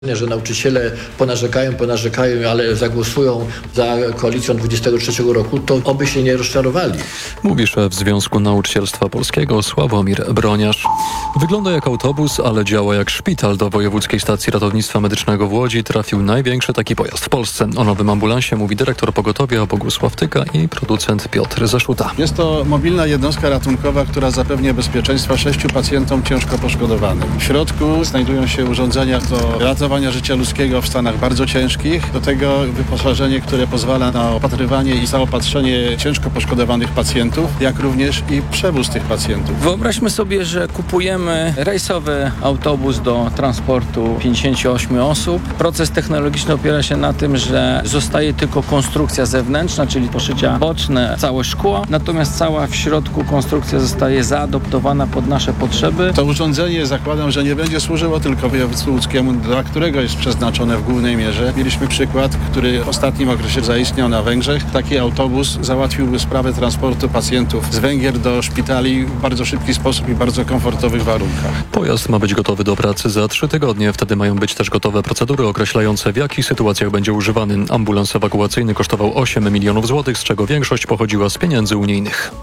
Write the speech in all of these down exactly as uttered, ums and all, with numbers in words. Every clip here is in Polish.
że nauczyciele ponarzekają, ponarzekają, ale zagłosują za koalicją dwudziestego trzeciego roku, to oby się nie rozczarowali. Mówi szef Związku Nauczycielstwa Polskiego Sławomir Broniarz. Wygląda jak autobus, ale działa jak szpital. Do Wojewódzkiej Stacji Ratownictwa Medycznego w Łodzi trafił największy taki pojazd w Polsce. O nowym ambulansie mówi dyrektor pogotowia Bogusław Tyka i producent Piotr Zaszuta. Jest to mobilna jednostka ratunkowa, która zapewnia bezpieczeństwo sześciu pacjentom ciężko poszkodowanym. W środku znajdują się urządzenia do ratowania życia ludzkiego w stanach bardzo ciężkich. Do tego wyposażenie, które pozwala na opatrywanie i zaopatrzenie ciężko poszkodowanych pacjentów, jak również i przewóz tych pacjentów. Wyobraźmy sobie, że kupujemy rejsowy autobus do transportu pięćdziesięciu ośmiu osób. Proces technologiczny opiera się na tym, że zostaje tylko konstrukcja zewnętrzna, czyli poszycia boczne, całe szkło, natomiast cała w środku konstrukcja zostaje zaadoptowana pod nasze potrzeby. To urządzenie, zakładam, że nie będzie służyło tylko województwu łódzkiemu, dla którego jest przeznaczone w głównej mierze. Mieliśmy przykład, który w ostatnim okresie zaistniał na Węgrzech. Taki autobus załatwiłby sprawę transportu pacjentów z Węgier do szpitali w bardzo szybki sposób i bardzo komfortowych warunkach. Pojazd ma być gotowy do pracy za trzy tygodnie. Wtedy mają być też gotowe procedury określające, w jakich sytuacjach będzie używany. Ambulans ewakuacyjny kosztował osiem milionów złotych, z czego większość pochodziła z pieniędzy unijnych.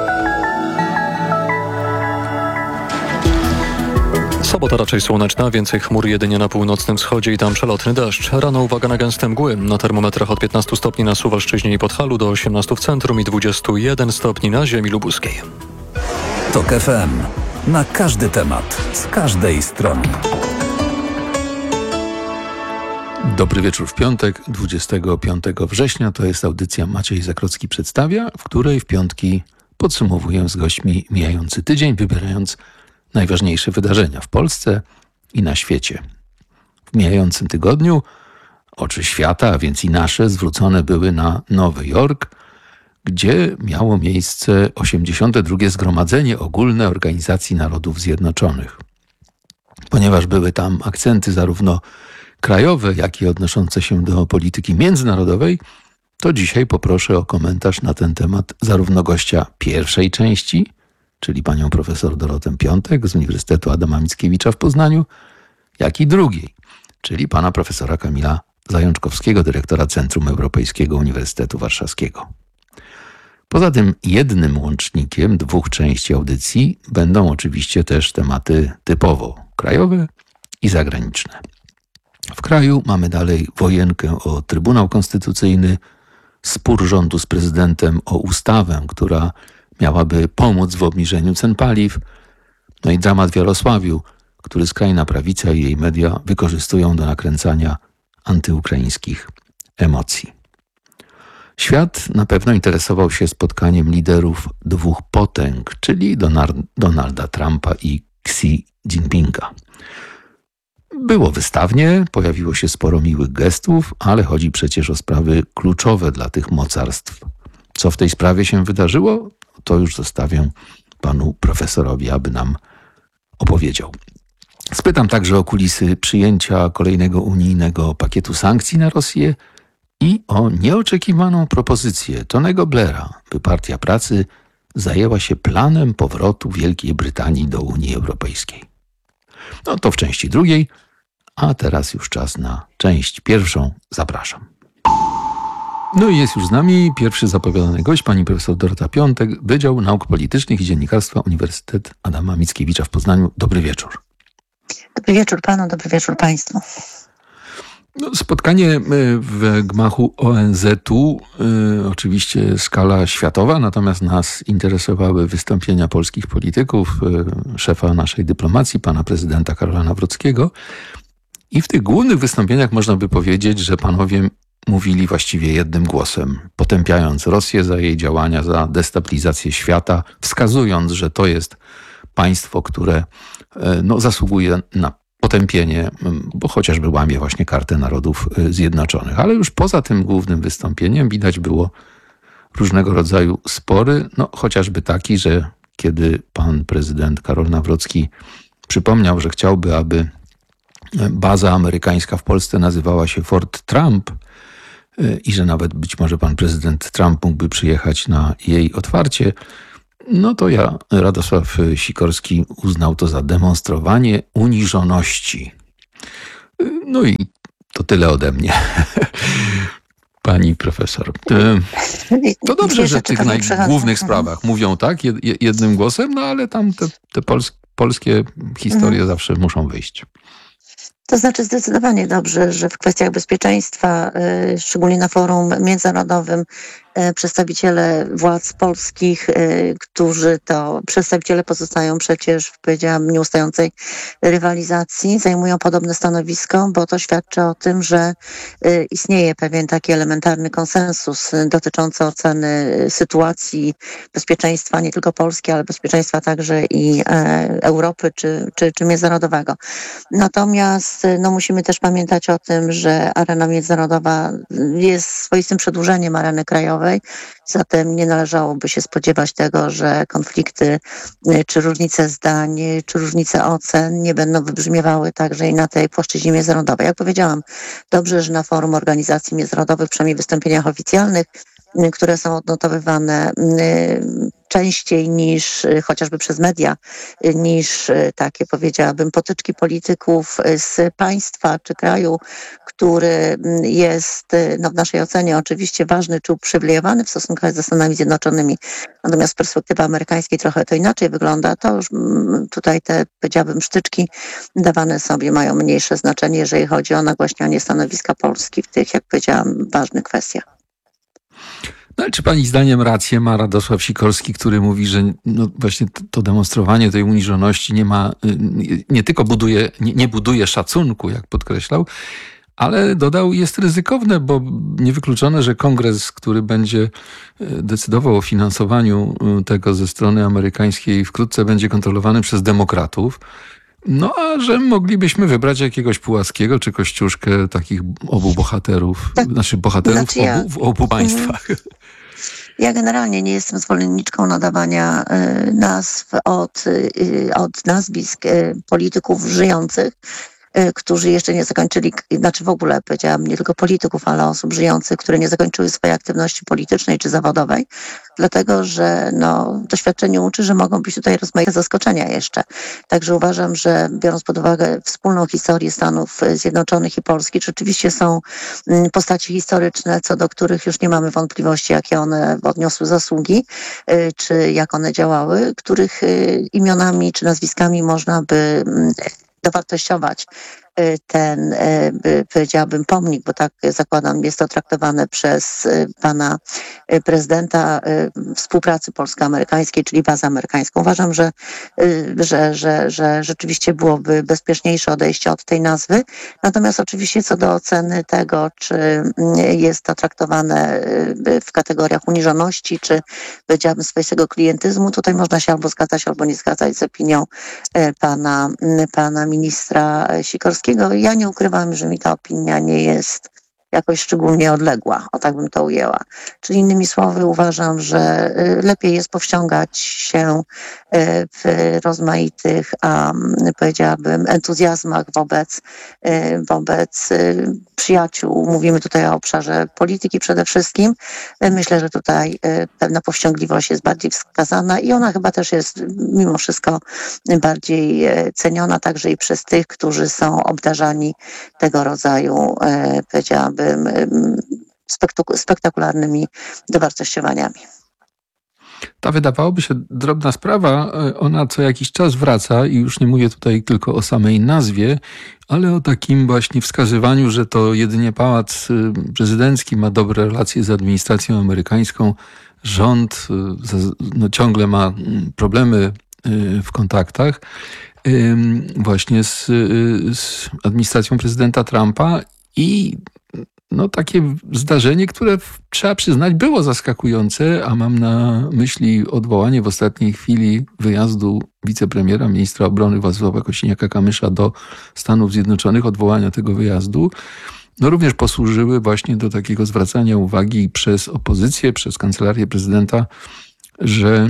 Sobota raczej słoneczna, więcej chmur jedynie na północnym wschodzie i tam przelotny deszcz. Rano uwaga na gęste mgły. Na termometrach od piętnastu stopni na Suwalszczyźnie i Podhalu do osiemnastu w centrum i dwudziestu jeden stopni na ziemi lubuskiej. Tok F M. Na każdy temat, z każdej strony. Dobry wieczór w piątek, dwudziestego piątego września. To jest audycja Maciej Zakrocki przedstawia, w której w piątki podsumowuję z gośćmi mijający tydzień, wybierając najważniejsze wydarzenia w Polsce i na świecie. W mijającym tygodniu oczy świata, a więc i nasze, zwrócone były na Nowy Jork, gdzie miało miejsce osiemdziesiąte drugie Zgromadzenie Ogólne Organizacji Narodów Zjednoczonych. Ponieważ były tam akcenty zarówno krajowe, jak i odnoszące się do polityki międzynarodowej, to dzisiaj poproszę o komentarz na ten temat zarówno gościa pierwszej części, czyli panią profesor Dorotę Piątek z Uniwersytetu Adama Mickiewicza w Poznaniu, jak i drugiej, czyli pana profesora Kamila Zajączkowskiego, dyrektora Centrum Europejskiego Uniwersytetu Warszawskiego. Poza tym jednym łącznikiem dwóch części audycji będą oczywiście też tematy typowo krajowe i zagraniczne. W kraju mamy dalej wojenkę o Trybunał Konstytucyjny, spór rządu z prezydentem o ustawę, która miałaby pomóc w obniżeniu cen paliw, no i dramat w Jarosławiu, który skrajna prawica i jej media wykorzystują do nakręcania antyukraińskich emocji. Świat na pewno interesował się spotkaniem liderów dwóch potęg, czyli Donalda Trumpa i Xi Jinpinga. Było wystawnie, pojawiło się sporo miłych gestów, ale chodzi przecież o sprawy kluczowe dla tych mocarstw. Co w tej sprawie się wydarzyło, to już zostawię panu profesorowi, aby nam opowiedział. Spytam także o kulisy przyjęcia kolejnego unijnego pakietu sankcji na Rosję i o nieoczekiwaną propozycję Tonego Blaira, by Partia Pracy zajęła się planem powrotu Wielkiej Brytanii do Unii Europejskiej. No to w części drugiej, a teraz już czas na część pierwszą. Zapraszam. No i jest już z nami pierwszy zapowiadany gość, pani profesor Dorota Piątek, Wydział Nauk Politycznych i Dziennikarstwa Uniwersytet Adama Mickiewicza w Poznaniu. Dobry wieczór. Dobry wieczór panu, dobry wieczór państwu. No, spotkanie w gmachu O N Z-u, y, oczywiście skala światowa, natomiast nas interesowały wystąpienia polskich polityków, y, szefa naszej dyplomacji, pana prezydenta Karola Nawrockiego. I w tych głównych wystąpieniach można by powiedzieć, że panowie mówili właściwie jednym głosem, potępiając Rosję za jej działania, za destabilizację świata, wskazując, że to jest państwo, które no, zasługuje na potępienie, bo chociażby łamie właśnie Kartę Narodów Zjednoczonych. Ale już poza tym głównym wystąpieniem widać było różnego rodzaju spory, no chociażby taki, że kiedy pan prezydent Karol Nawrocki przypomniał, że chciałby, aby baza amerykańska w Polsce nazywała się Fort Trump i że nawet być może pan prezydent Trump mógłby przyjechać na jej otwarcie, no to ja, Radosław Sikorski, uznał to za demonstrowanie uniżoności. No i to tyle ode mnie. Pani profesor. To dobrze, że w tych najgłównych sprawach mówią tak, jednym głosem, no ale tam te, te pols- polskie historie mhm. zawsze muszą wyjść. To znaczy zdecydowanie dobrze, że w kwestiach bezpieczeństwa, szczególnie na forum międzynarodowym, przedstawiciele władz polskich, którzy to przedstawiciele pozostają przecież, powiedziałam, nieustającej rywalizacji, zajmują podobne stanowisko, bo to świadczy o tym, że istnieje pewien taki elementarny konsensus dotyczący oceny sytuacji bezpieczeństwa nie tylko Polski, ale bezpieczeństwa także i Europy czy, czy, czy międzynarodowego. Natomiast no, musimy też pamiętać o tym, że arena międzynarodowa jest swoistym przedłużeniem areny krajowej. Zatem nie należałoby się spodziewać tego, że konflikty, czy różnice zdań, czy różnice ocen nie będą wybrzmiewały także i na tej płaszczyźnie międzynarodowej. Jak powiedziałam, dobrze, że na forum organizacji międzynarodowych, przynajmniej w wystąpieniach oficjalnych, które są odnotowywane częściej niż chociażby przez media, niż takie, powiedziałabym, potyczki polityków z państwa czy kraju, który jest no, w naszej ocenie oczywiście ważny czy uprzywilejowany w stosunkach ze Stanami Zjednoczonymi. Natomiast z perspektywy amerykańskiej trochę to inaczej wygląda. To już tutaj te, powiedziałabym, sztyczki dawane sobie mają mniejsze znaczenie, jeżeli chodzi o nagłaśnianie stanowiska Polski w tych, jak powiedziałam, ważnych kwestiach. No, ale czy pani zdaniem rację ma Radosław Sikorski, który mówi, że no właśnie to, to demonstrowanie tej uniżoności nie ma, nie tylko buduje, nie, nie buduje szacunku, jak podkreślał, ale dodał, jest ryzykowne, bo niewykluczone, że kongres, który będzie decydował o finansowaniu tego ze strony amerykańskiej, wkrótce będzie kontrolowany przez demokratów. No a że moglibyśmy wybrać jakiegoś Puławskiego czy Kościuszkę, takich obu bohaterów, tak. znaczy bohaterów znaczy ja, obu, w obu państwach. Ja generalnie nie jestem zwolenniczką nadawania y, nazw od, y, od nazwisk y, polityków żyjących, którzy jeszcze nie zakończyli, znaczy w ogóle powiedziałam nie tylko polityków, ale osób żyjących, które nie zakończyły swojej aktywności politycznej czy zawodowej, dlatego że no, doświadczenie uczy, że mogą być tutaj rozmaite zaskoczenia jeszcze. Także uważam, że biorąc pod uwagę wspólną historię Stanów Zjednoczonych i Polski, rzeczywiście są postaci historyczne, co do których już nie mamy wątpliwości, jakie one odniosły zasługi, czy jak one działały, których imionami czy nazwiskami można by dowartościować ten, powiedziałabym, pomnik, bo tak zakładam, jest to traktowane przez pana prezydenta współpracy polsko-amerykańskiej, czyli bazę amerykańską. Uważam, że, że, że, że rzeczywiście byłoby bezpieczniejsze odejście od tej nazwy. Natomiast oczywiście co do oceny tego, czy jest to traktowane w kategoriach uniżoności, czy powiedziałabym swoistego klientyzmu, tutaj można się albo zgadzać, albo nie zgadzać z opinią pana, pana ministra Sikorskiego. Ja nie ukrywam, że mi ta opinia nie jest jakoś szczególnie odległa, o tak bym to ujęła. Czyli innymi słowy uważam, że lepiej jest powściągać się w rozmaitych, a powiedziałabym, entuzjazmach wobec, wobec przyjaciół. Mówimy tutaj o obszarze polityki przede wszystkim. Myślę, że tutaj pewna powściągliwość jest bardziej wskazana i ona chyba też jest mimo wszystko bardziej ceniona także i przez tych, którzy są obdarzani tego rodzaju, powiedziałabym, spektakularnymi dowartościowaniami. Ta wydawałoby się drobna sprawa, ona co jakiś czas wraca i już nie mówię tutaj tylko o samej nazwie, ale o takim właśnie wskazywaniu, że to jedynie Pałac Prezydencki ma dobre relacje z administracją amerykańską. Rząd no, ciągle ma problemy w kontaktach właśnie z, z administracją prezydenta Trumpa i no takie zdarzenie, które trzeba przyznać było zaskakujące, a mam na myśli odwołanie w ostatniej chwili wyjazdu wicepremiera, ministra obrony Władysława Kosiniaka-Kamysza do Stanów Zjednoczonych, odwołania tego wyjazdu, no również posłużyły właśnie do takiego zwracania uwagi przez opozycję, przez kancelarię prezydenta, że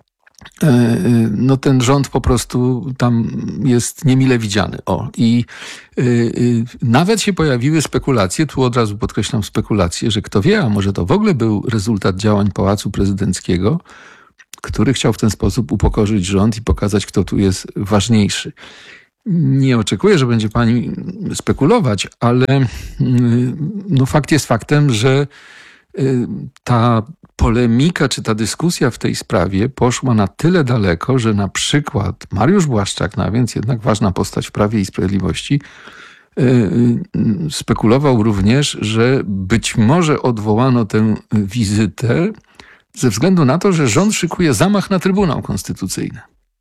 no ten rząd po prostu tam jest niemile widziany. O, i y, y, nawet się pojawiły spekulacje, tu od razu podkreślam spekulacje, że kto wie, a może to w ogóle był rezultat działań Pałacu Prezydenckiego, który chciał w ten sposób upokorzyć rząd i pokazać, kto tu jest ważniejszy. Nie oczekuję, że będzie pani spekulować, ale no, fakt jest faktem, że ta polemika czy ta dyskusja w tej sprawie poszła na tyle daleko, że na przykład Mariusz Błaszczak, no więc jednak ważna postać w Prawie i Sprawiedliwości, spekulował również, że być może odwołano tę wizytę ze względu na to, że rząd szykuje zamach na Trybunał Konstytucyjny.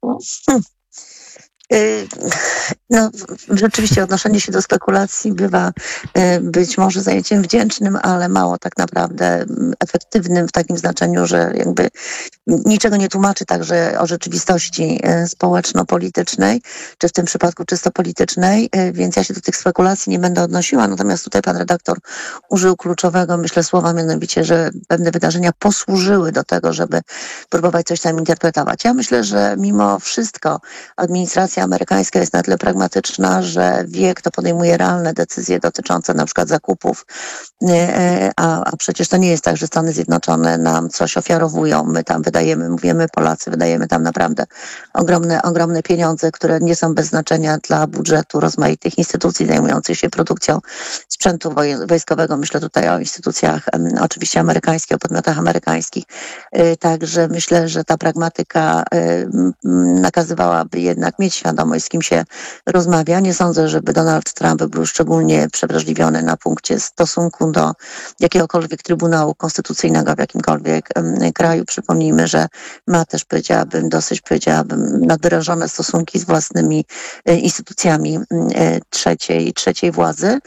No, rzeczywiście odnoszenie się do spekulacji bywa być może zajęciem wdzięcznym, ale mało tak naprawdę efektywnym w takim znaczeniu, że jakby niczego nie tłumaczy także o rzeczywistości społeczno-politycznej, czy w tym przypadku czysto politycznej, więc ja się do tych spekulacji nie będę odnosiła, natomiast tutaj pan redaktor użył kluczowego, myślę, słowa, mianowicie, że pewne wydarzenia posłużyły do tego, żeby próbować coś tam interpretować. Ja myślę, że mimo wszystko administracja amerykańska jest na tyle pragmatyczna, że wie, kto podejmuje realne decyzje dotyczące na przykład zakupów, a, a przecież to nie jest tak, że Stany Zjednoczone nam coś ofiarowują. My tam wydajemy, mówimy Polacy, wydajemy tam naprawdę ogromne, ogromne pieniądze, które nie są bez znaczenia dla budżetu rozmaitych instytucji zajmujących się produkcją sprzętu wojskowego. Myślę tutaj o instytucjach oczywiście amerykańskich, o podmiotach amerykańskich. Także myślę, że ta pragmatyka nakazywałaby jednak mieć świadomość, z kim się rozmawia. Nie sądzę, żeby Donald Trump był szczególnie przewrażliwiony na punkcie stosunku do jakiegokolwiek Trybunału Konstytucyjnego w jakimkolwiek kraju. Przypomnijmy, że ma też, powiedziałabym, dosyć, powiedziałabym, nadwyrężone stosunki z własnymi instytucjami trzeciej, trzeciej władzy.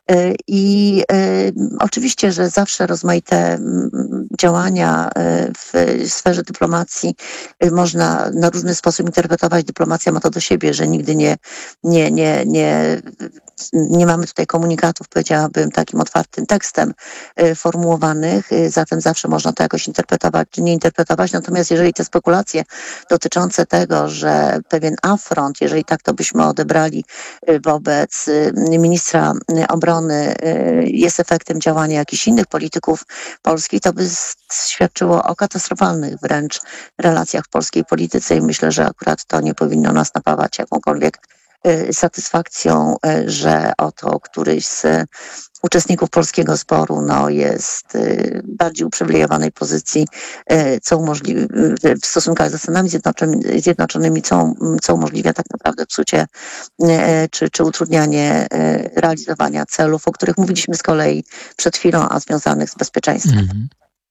I y, oczywiście, że zawsze rozmaite działania w sferze dyplomacji można na różny sposób interpretować. Dyplomacja ma to do siebie, że nigdy nie, nie, nie, nie, nie mamy tutaj komunikatów, powiedziałabym, takim otwartym tekstem formułowanych, zatem zawsze można to jakoś interpretować czy nie interpretować. Natomiast jeżeli te spekulacje dotyczące tego, że pewien afront, jeżeli tak to byśmy odebrali wobec ministra obrony, jest efektem działania jakichś innych polityków polskich, to by świadczyło o katastrofalnych wręcz relacjach w polskiej polityce i myślę, że akurat to nie powinno nas napawać jakąkolwiek satysfakcją, że oto któryś z uczestników polskiego sporu no, jest bardziej uprzywilejowanej pozycji, co umożliwia w stosunkach ze Stanami Zjednoczonymi, Zjednoczonymi co, co umożliwia tak naprawdę psucie czy, czy utrudnianie realizowania celów, o których mówiliśmy z kolei przed chwilą, a związanych z bezpieczeństwem. Mhm.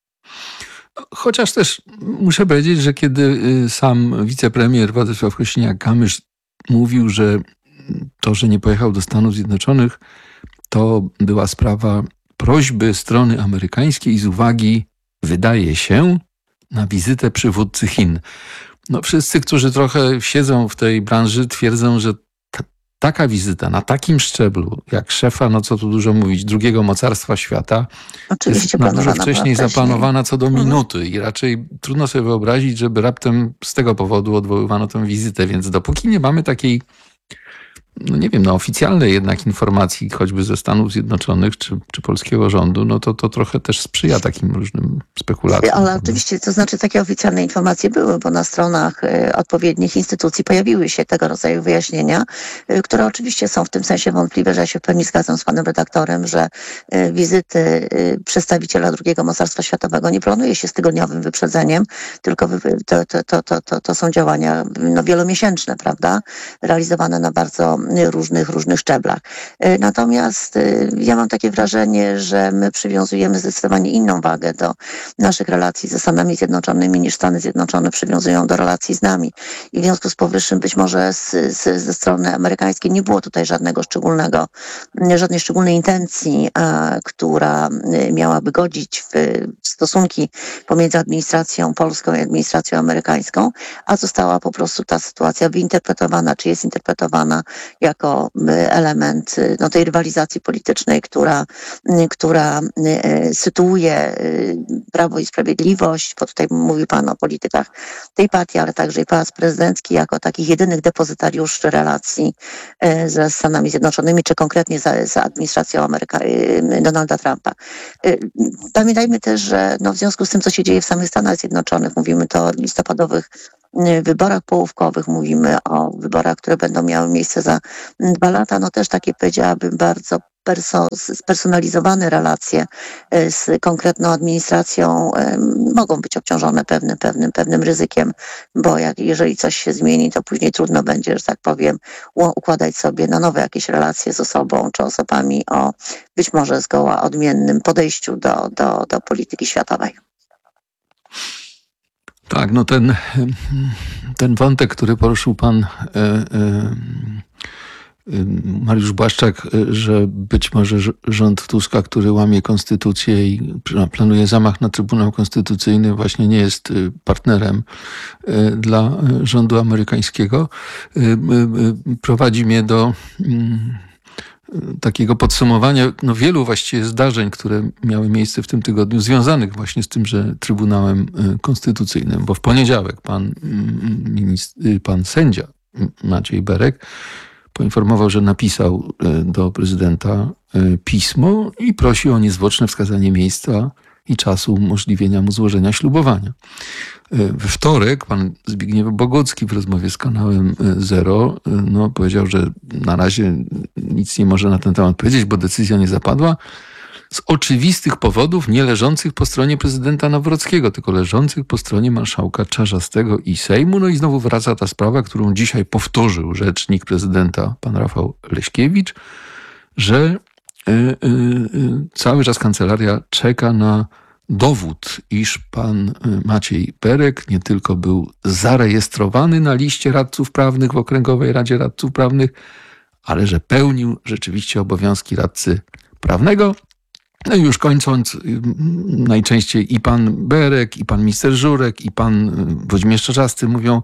Chociaż też muszę powiedzieć, że kiedy sam wicepremier Władysław Kosiniak-Kamysz mówił, że to, że nie pojechał do Stanów Zjednoczonych, to była sprawa prośby strony amerykańskiej z uwagi, wydaje się, na wizytę przywódcy Chin. No, wszyscy, którzy trochę siedzą w tej branży, twierdzą, że ta, taka wizyta na takim szczeblu, jak szefa, no co tu dużo mówić, drugiego mocarstwa świata, oczywiście jest na dużo wcześniej zaplanowana co do minuty i raczej trudno sobie wyobrazić, żeby raptem z tego powodu odwoływano tę wizytę, więc dopóki nie mamy takiej, no nie wiem, no oficjalnej jednak informacji, choćby ze Stanów Zjednoczonych czy, czy polskiego rządu, no to to trochę też sprzyja takim różnym spekulacjom. Ale oczywiście, to znaczy takie oficjalne informacje były, bo na stronach y, odpowiednich instytucji pojawiły się tego rodzaju wyjaśnienia, y, które oczywiście są w tym sensie wątpliwe, że ja się w pełni zgadzam z panem redaktorem, że y, wizyty y, przedstawiciela drugiego mocarstwa światowego nie planuje się z tygodniowym wyprzedzeniem, tylko wy, to, to, to, to, to, to są działania no, wielomiesięczne, prawda, realizowane na bardzo różnych, różnych szczeblach. Natomiast ja mam takie wrażenie, że my przywiązujemy zdecydowanie inną wagę do naszych relacji ze Stanami Zjednoczonymi niż Stany Zjednoczone przywiązują do relacji z nami. I w związku z powyższym być może z, z, ze strony amerykańskiej nie było tutaj żadnego szczególnego, żadnej szczególnej intencji, a, która miałaby godzić w stosunki pomiędzy administracją polską i administracją amerykańską, a została po prostu ta sytuacja wyinterpretowana, czy jest interpretowana jako element no, tej rywalizacji politycznej, która, która sytuuje Prawo i Sprawiedliwość, bo tutaj mówi pan o politykach tej partii, ale także i Pałac Prezydencki jako takich jedynych depozytariuszy relacji ze Stanami Zjednoczonymi, czy konkretnie za, za administracją Ameryka, Donalda Trumpa. Pamiętajmy też, że no, w związku z tym, co się dzieje w samych Stanach Zjednoczonych, mówimy to o listopadowych wyborach połówkowych, mówimy o wyborach, które będą miały miejsce za dwa lata, no też takie, powiedziałabym, bardzo perso- spersonalizowane relacje z konkretną administracją mogą być obciążone pewnym, pewnym, pewnym ryzykiem, bo jak, jeżeli coś się zmieni, to później trudno będzie, że tak powiem, układać sobie na nowe jakieś relacje z osobą czy osobami o być może zgoła odmiennym podejściu do, do, do polityki światowej. Tak, no ten, ten wątek, który poruszył pan e, e, Mariusz Błaszczak, że być może rząd Tuska, który łamie konstytucję i planuje zamach na Trybunał Konstytucyjny, właśnie nie jest partnerem dla rządu amerykańskiego, prowadzi mnie do takiego podsumowania no, wielu właściwie zdarzeń, które miały miejsce w tym tygodniu, związanych właśnie z tymże Trybunałem Konstytucyjnym, bo w poniedziałek pan, ministr, pan sędzia Maciej Berek poinformował, że napisał do prezydenta pismo i prosi o niezwłoczne wskazanie miejsca i czasu umożliwienia mu złożenia ślubowania. We wtorek pan Zbigniew Bogucki w rozmowie z kanałem Zero no, powiedział, że na razie nic nie może na ten temat powiedzieć, bo decyzja nie zapadła. Z oczywistych powodów nie leżących po stronie prezydenta Nawrockiego, tylko leżących po stronie marszałka Czarzastego i Sejmu. No i znowu wraca ta sprawa, którą dzisiaj powtórzył rzecznik prezydenta, pan Rafał Leśkiewicz, że y, y, y, cały czas kancelaria czeka na dowód, iż pan Maciej Berek nie tylko był zarejestrowany na liście radców prawnych w Okręgowej Radzie Radców Prawnych, ale że pełnił rzeczywiście obowiązki radcy prawnego. No i już kończąc, najczęściej i pan Berek, i pan minister Żurek, i pan Włodzimierz Czarzasty mówią,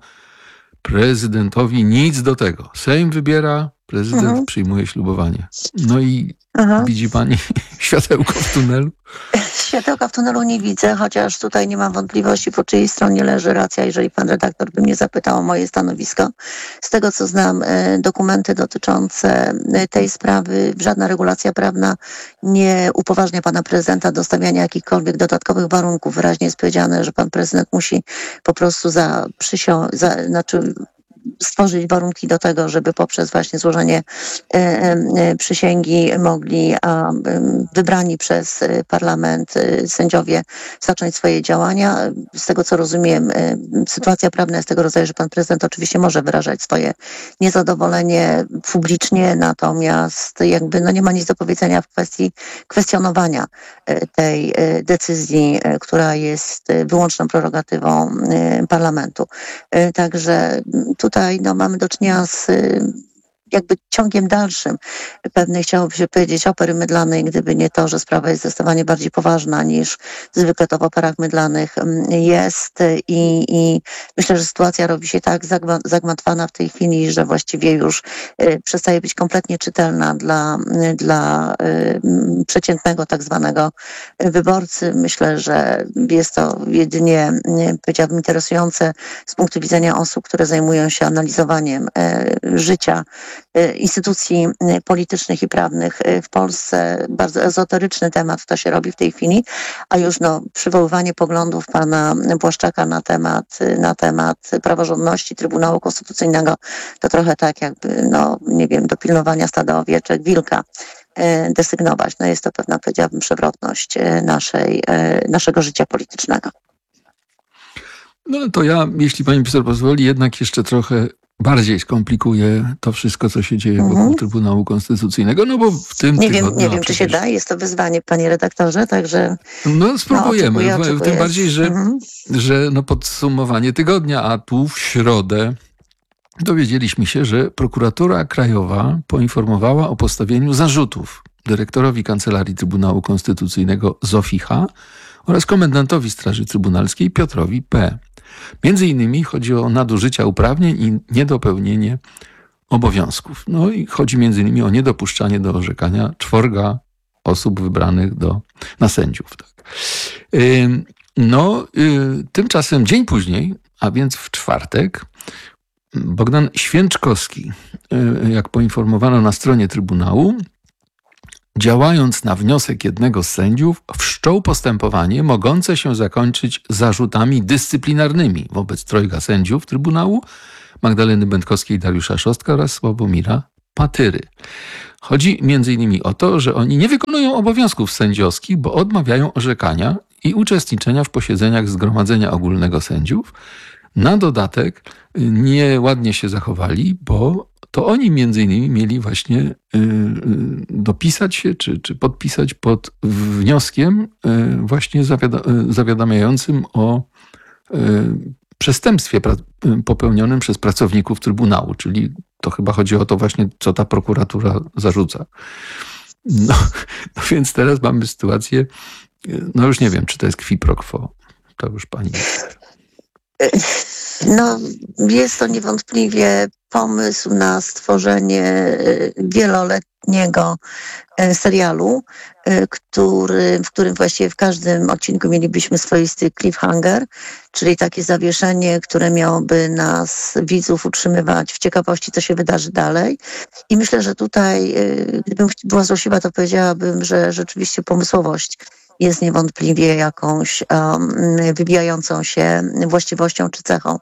prezydentowi nic do tego. Sejm wybiera, prezydent mhm. przyjmuje ślubowanie. No i mhm. widzi pani światełko w tunelu? Światełka w tunelu nie widzę, chociaż tutaj nie mam wątpliwości, po czyjej stronie leży racja, jeżeli pan redaktor by mnie zapytał o moje stanowisko. Z tego, co znam, dokumenty dotyczące tej sprawy, żadna regulacja prawna nie upoważnia pana prezydenta do stawiania jakichkolwiek dodatkowych warunków. Wyraźnie jest powiedziane, że pan prezydent musi po prostu za przysią... Za, znaczy stworzyć warunki do tego, żeby poprzez właśnie złożenie e, e, przysięgi mogli a, wybrani przez parlament e, sędziowie zacząć swoje działania. Z tego, co rozumiem, e, sytuacja prawna jest tego rodzaju, że pan prezydent oczywiście może wyrażać swoje niezadowolenie publicznie, natomiast jakby no nie ma nic do powiedzenia w kwestii kwestionowania e, tej e, decyzji, e, która jest wyłączną prerogatywą e, parlamentu. E, także tutaj Tutaj no, mamy do czynienia z jakby ciągiem dalszym pewnej, chciałoby się powiedzieć, opery mydlanej, gdyby nie to, że sprawa jest zdecydowanie bardziej poważna niż zwykle to w operach mydlanych jest i, i myślę, że sytuacja robi się tak zagmatwana w tej chwili, że właściwie już y, przestaje być kompletnie czytelna dla, dla y, przeciętnego tak zwanego wyborcy. Myślę, że jest to jedynie, y, powiedziałabym, interesujące z punktu widzenia osób, które zajmują się analizowaniem y, życia instytucji politycznych i prawnych w Polsce. Bardzo ezoteryczny temat to się robi w tej chwili, a już no, przywoływanie poglądów pana Błaszczaka na temat, na temat praworządności Trybunału Konstytucyjnego to trochę tak jakby, no nie wiem, do pilnowania stada owieczek wilka desygnować. No jest to pewna, powiedziałabym, przewrotność naszej, naszego życia politycznego. No to ja, jeśli pani profesor pozwoli, jednak jeszcze trochę bardziej skomplikuje to wszystko, co się dzieje wokół mhm. Trybunału Konstytucyjnego, no bo w tym Nie tygodniu... wiem, nie wiem przecież... czy się da, jest to wyzwanie, panie redaktorze, także... No spróbujemy, no, oczekuję, tym oczekuję. bardziej, że, mhm. że no podsumowanie tygodnia, a tu w środę dowiedzieliśmy się, że prokuratura krajowa poinformowała o postawieniu zarzutów dyrektorowi Kancelarii Trybunału Konstytucyjnego Zofii H. oraz komendantowi Straży Trybunalskiej Piotrowi P. Między innymi chodzi o nadużycia uprawnień i niedopełnienie obowiązków. No i chodzi między innymi o niedopuszczanie do orzekania czworga osób wybranych do, na sędziów. Tak. No, tymczasem dzień później, a więc w czwartek, Bogdan Święczkowski, jak poinformowano na stronie Trybunału, działając na wniosek jednego z sędziów, wszczął postępowanie mogące się zakończyć zarzutami dyscyplinarnymi wobec trojga sędziów Trybunału, Magdaleny Będkowskiej, Dariusza Szostka oraz Sławomira Patyry. Chodzi między innymi o to, że oni nie wykonują obowiązków sędziowskich, bo odmawiają orzekania i uczestniczenia w posiedzeniach Zgromadzenia Ogólnego Sędziów. Na dodatek nieładnie się zachowali, bo to oni między innymi mieli właśnie y, y, dopisać się czy, czy podpisać pod wnioskiem y, właśnie zawiada, y, zawiadamiającym o y, przestępstwie pra, y, popełnionym przez pracowników Trybunału, czyli to chyba chodzi o to właśnie, co ta prokuratura zarzuca. No, no więc teraz mamy sytuację, no już nie wiem, czy to jest qui pro quo. To już pani minister. No, jest to niewątpliwie pomysł na stworzenie wieloletniego serialu, który, w którym właściwie w każdym odcinku mielibyśmy swoisty cliffhanger, czyli takie zawieszenie, które miałoby nas, widzów, utrzymywać w ciekawości, co się wydarzy dalej. I myślę, że tutaj, gdybym była złośliwa, to powiedziałabym, że rzeczywiście pomysłowość jest niewątpliwie jakąś um, wybijającą się właściwością czy cechą.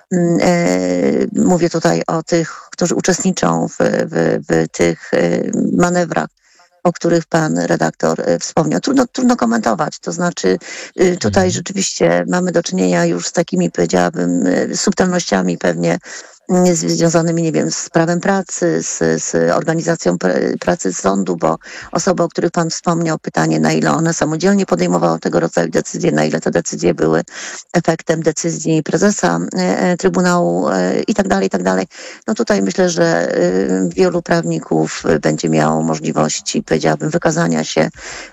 E, mówię tutaj o tych, którzy uczestniczą w, w, w tych manewrach, o których pan redaktor wspomniał. Trudno, trudno komentować, to znaczy tutaj rzeczywiście mamy do czynienia już z takimi, powiedziałabym, subtelnościami pewnie związanymi, nie wiem, z prawem pracy, z, z organizacją pracy sądu, bo osoby, o których pan wspomniał, pytanie, na ile one samodzielnie podejmowały tego rodzaju decyzje, na ile te decyzje były efektem decyzji prezesa Trybunału i tak dalej, i tak dalej. No tutaj myślę, że wielu prawników będzie miało możliwości, powiedziałabym, wykazania się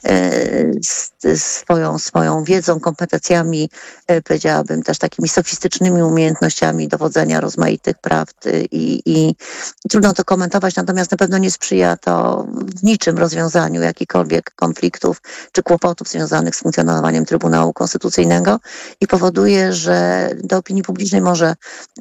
swoją, swoją wiedzą, kompetencjami, powiedziałabym też takimi sofistycznymi umiejętnościami dowodzenia rozmaitych prawd i, i trudno to komentować, natomiast na pewno nie sprzyja to w niczym rozwiązaniu jakichkolwiek konfliktów czy kłopotów związanych z funkcjonowaniem Trybunału Konstytucyjnego i powoduje, że do opinii publicznej może,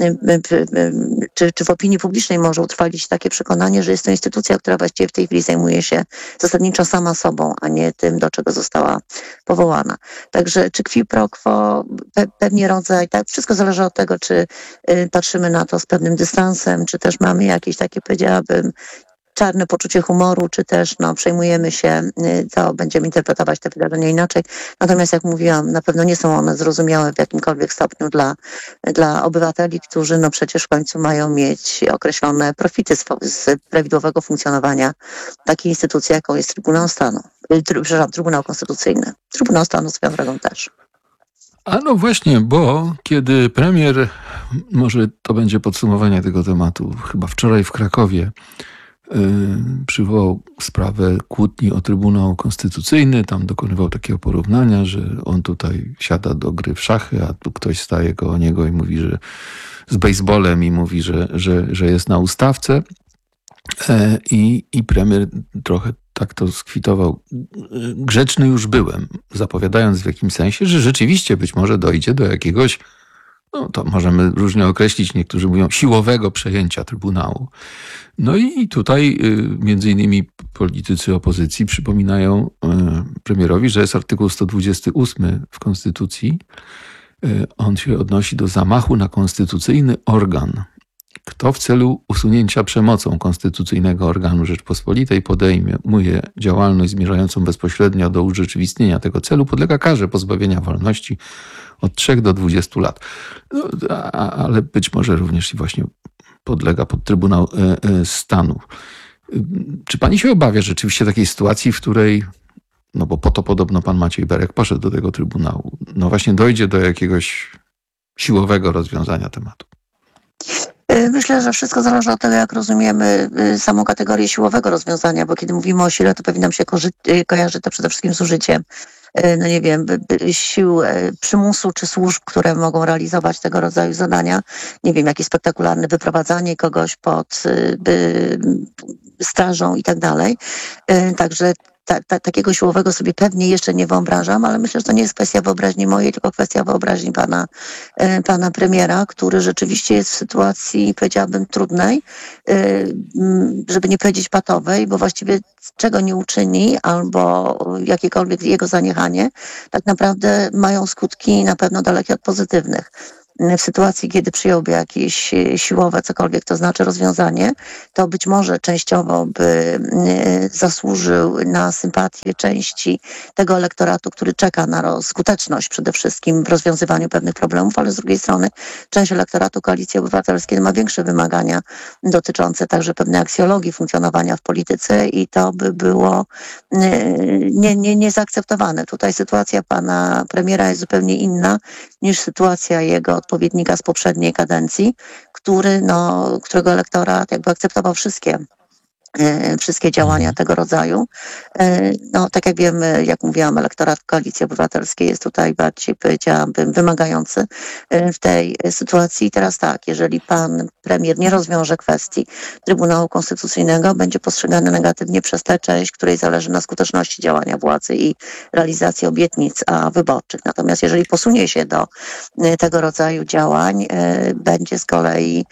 czy, czy w opinii publicznej może utrwalić takie przekonanie, że jest to instytucja, która właściwie w tej chwili zajmuje się zasadniczo sama sobą, a nie tym, do czego została powołana. Także czy qui pro quo, pe, pewnie rodzaj, tak, wszystko zależy od tego, czy y, patrzymy na to z pewnym dystansem, czy też mamy jakieś takie, powiedziałabym, czarne poczucie humoru, czy też no, przejmujemy się, to będziemy interpretować te wydarzenia inaczej. Natomiast jak mówiłam, na pewno nie są one zrozumiałe w jakimkolwiek stopniu dla, dla obywateli, którzy no przecież w końcu mają mieć określone profity z, z prawidłowego funkcjonowania takiej instytucji, jaką jest Trybunał Stanu. Przepraszam, Trybunał Konstytucyjny. Trybunał Stanu swoją drogą też. A no właśnie, bo kiedy premier, może to będzie podsumowanie tego tematu, chyba wczoraj w Krakowie, yy, przywołał sprawę kłótni o Trybunał Konstytucyjny, tam dokonywał takiego porównania, że on tutaj siada do gry w szachy, a tu ktoś staje koło niego i mówi, że z bejsbolem i mówi, że, że, że jest na ustawce. I, I premier trochę tak to skwitował. Grzeczny już byłem, zapowiadając w jakimś sensie, że rzeczywiście być może dojdzie do jakiegoś, no to możemy różnie określić, niektórzy mówią siłowego przejęcia Trybunału. No i tutaj między innymi politycy opozycji przypominają premierowi, że jest artykuł sto dwudziesty ósmy w Konstytucji. On się odnosi do zamachu na konstytucyjny organ. Kto w celu usunięcia przemocą konstytucyjnego organu Rzeczpospolitej podejmuje działalność zmierzającą bezpośrednio do urzeczywistnienia tego celu, podlega karze pozbawienia wolności od trzech do dwudziestu lat. No, a, ale być może również i właśnie podlega pod Trybunał Stanu. Czy pani się obawia rzeczywiście takiej sytuacji, w której, no bo po to podobno pan Maciej Berek poszedł do tego Trybunału, no właśnie dojdzie do jakiegoś siłowego rozwiązania tematu? Myślę, że wszystko zależy od tego, jak rozumiemy samą kategorię siłowego rozwiązania, bo kiedy mówimy o sile, to pewnie nam się korzy- kojarzy to przede wszystkim z użyciem, no nie wiem, sił przymusu czy służb, które mogą realizować tego rodzaju zadania. Nie wiem, jakieś spektakularne wyprowadzanie kogoś pod by, strażą i tak dalej. Także ta, ta, takiego siłowego sobie pewnie jeszcze nie wyobrażam, ale myślę, że to nie jest kwestia wyobraźni mojej, tylko kwestia wyobraźni pana, e, pana premiera, który rzeczywiście jest w sytuacji, powiedziałabym, trudnej, e, żeby nie powiedzieć patowej, bo właściwie czego nie uczyni albo jakiekolwiek jego zaniechanie, tak naprawdę mają skutki na pewno dalekie od pozytywnych. W sytuacji, kiedy przyjąłby jakieś siłowe, cokolwiek to znaczy rozwiązanie, to być może częściowo by zasłużył na sympatię części tego elektoratu, który czeka na skuteczność przede wszystkim w rozwiązywaniu pewnych problemów, ale z drugiej strony część elektoratu Koalicji Obywatelskiej ma większe wymagania dotyczące także pewnej aksjologii funkcjonowania w polityce i to by było nie, nie, niezaakceptowane. Tutaj sytuacja pana premiera jest zupełnie inna niż sytuacja jego odpowiednika z poprzedniej kadencji, który, no, którego elektorat jakby akceptował wszystkie wszystkie działania tego rodzaju. No, tak jak wiemy, jak mówiłam, elektorat Koalicji Obywatelskiej jest tutaj bardziej, powiedziałabym, wymagający w tej sytuacji. I teraz tak, jeżeli pan premier nie rozwiąże kwestii Trybunału Konstytucyjnego, będzie postrzegany negatywnie przez tę część, której zależy na skuteczności działania władzy i realizacji obietnic a wyborczych. Natomiast jeżeli posunie się do tego rodzaju działań, będzie z kolei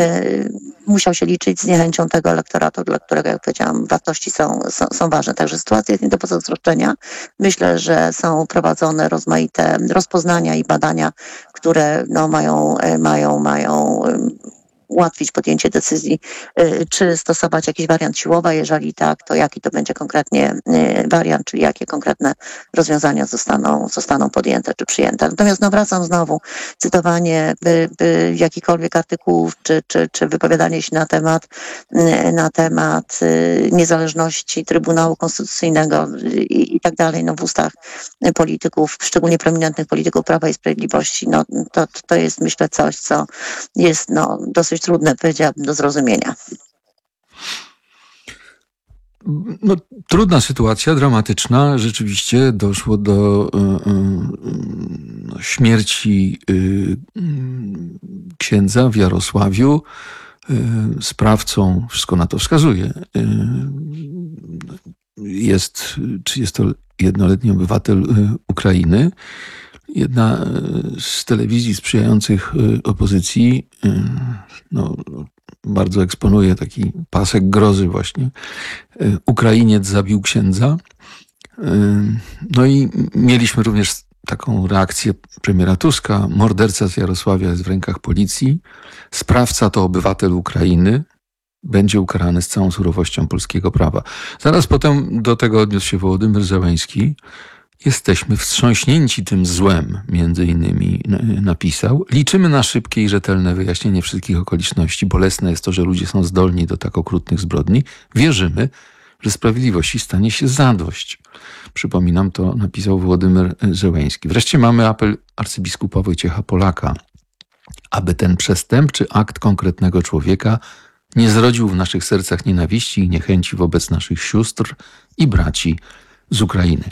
musiał się liczyć z niechęcią tego elektoratu, dla którego, jak powiedziałam, wartości są, są, są ważne. Także sytuacja jest nie do pozazdroszczenia. Myślę, że są prowadzone rozmaite rozpoznania i badania, które no, mają, mają, mają ułatwić podjęcie decyzji, czy stosować jakiś wariant siłowy, jeżeli tak, to jaki to będzie konkretnie wariant, czyli jakie konkretne rozwiązania zostaną, zostaną podjęte czy przyjęte. Natomiast no wracam znowu, cytowanie by, by jakichkolwiek artykułów, czy, czy, czy wypowiadanie się na temat, na temat niezależności Trybunału Konstytucyjnego i, i tak dalej, no w ustach polityków, szczególnie prominentnych polityków Prawa i Sprawiedliwości, no to, to jest myślę coś, co jest no dosyć trudne, powiedziałabym, do zrozumienia. No, trudna sytuacja, dramatyczna. Rzeczywiście doszło do y, y, śmierci y, księdza w Jarosławiu. Y, sprawcą, wszystko na to wskazuje, y, jest trzydziestojednoletni obywatel Ukrainy. Jedna z telewizji sprzyjających opozycji no, bardzo eksponuje taki pasek grozy właśnie. Ukrainiec zabił księdza. No i mieliśmy również taką reakcję premiera Tuska. Morderca z Jarosławia jest w rękach policji. Sprawca to obywatel Ukrainy. Będzie ukarany z całą surowością polskiego prawa. Zaraz potem do tego odniósł się Wołodymyr Zełenski. Jesteśmy wstrząśnięci tym złem, między innymi napisał. Liczymy na szybkie i rzetelne wyjaśnienie wszystkich okoliczności. Bolesne jest to, że ludzie są zdolni do tak okrutnych zbrodni. Wierzymy, że sprawiedliwości stanie się zadość. Przypominam, to napisał Wołodymyr Zełenski. Wreszcie mamy apel arcybiskupa Wojciecha Polaka, aby ten przestępczy akt konkretnego człowieka nie zrodził w naszych sercach nienawiści i niechęci wobec naszych sióstr i braci z Ukrainy.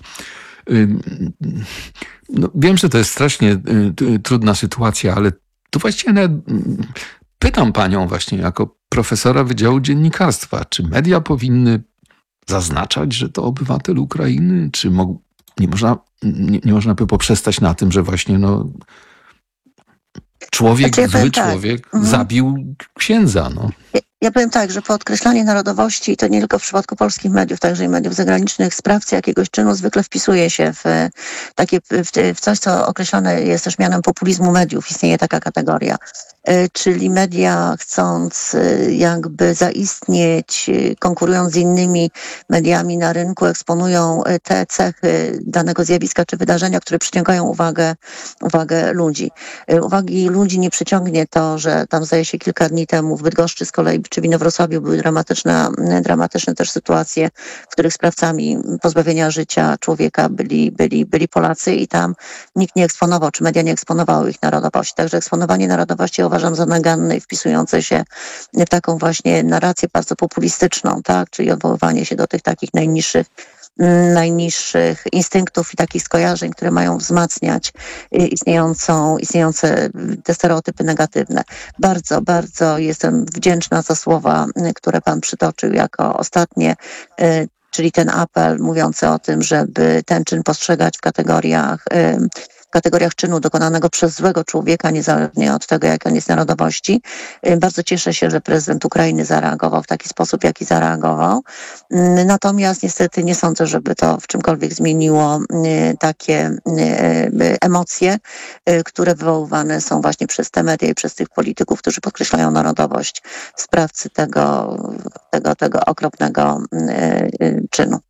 No, wiem, że to jest strasznie trudna sytuacja, ale tu właściwie nawet pytam panią właśnie jako profesora Wydziału Dziennikarstwa, czy media powinny zaznaczać, że to obywatel Ukrainy, czy mo- nie można, nie, nie można by poprzestać na tym, że właśnie no, człowiek, Znaczy, ja zły powiem tak. człowiek Mhm. zabił księdza. No. Ja, ja powiem tak, że podkreślanie narodowości, to nie tylko w przypadku polskich mediów, także i mediów zagranicznych, sprawcy jakiegoś czynu zwykle wpisuje się w takie, w, w coś, co określone jest też mianem populizmu mediów. Istnieje taka kategoria. Czyli media, chcąc jakby zaistnieć, konkurując z innymi mediami na rynku, eksponują te cechy danego zjawiska czy wydarzenia, które przyciągają uwagę, uwagę ludzi. Uwagi ludzi nie przyciągnie to, że tam zdaje się kilka dni temu w Bydgoszczy z kolei czy w Inowrocławiu były dramatyczne, dramatyczne też sytuacje, w których sprawcami pozbawienia życia człowieka byli, byli, byli Polacy i tam nikt nie eksponował, czy media nie eksponowały ich narodowości. Także eksponowanie narodowości uważam za naganne i wpisujące się w taką właśnie narrację bardzo populistyczną, tak? Czyli odwoływanie się do tych takich najniższych najniższych instynktów i takich skojarzeń, które mają wzmacniać istniejącą, istniejące te stereotypy negatywne. Bardzo, bardzo jestem wdzięczna za słowa, które pan przytoczył jako ostatnie. czyli ten apel mówiący o tym, żeby ten czyn postrzegać w kategoriach w kategoriach czynu dokonanego przez złego człowieka, niezależnie od tego, jak on jest narodowości. Bardzo cieszę się, że prezydent Ukrainy zareagował w taki sposób, jaki zareagował. Natomiast niestety nie sądzę, żeby to w czymkolwiek zmieniło takie emocje, które wywoływane są właśnie przez te media i przez tych polityków, którzy podkreślają narodowość sprawcy tego, tego, tego okropnego czynu.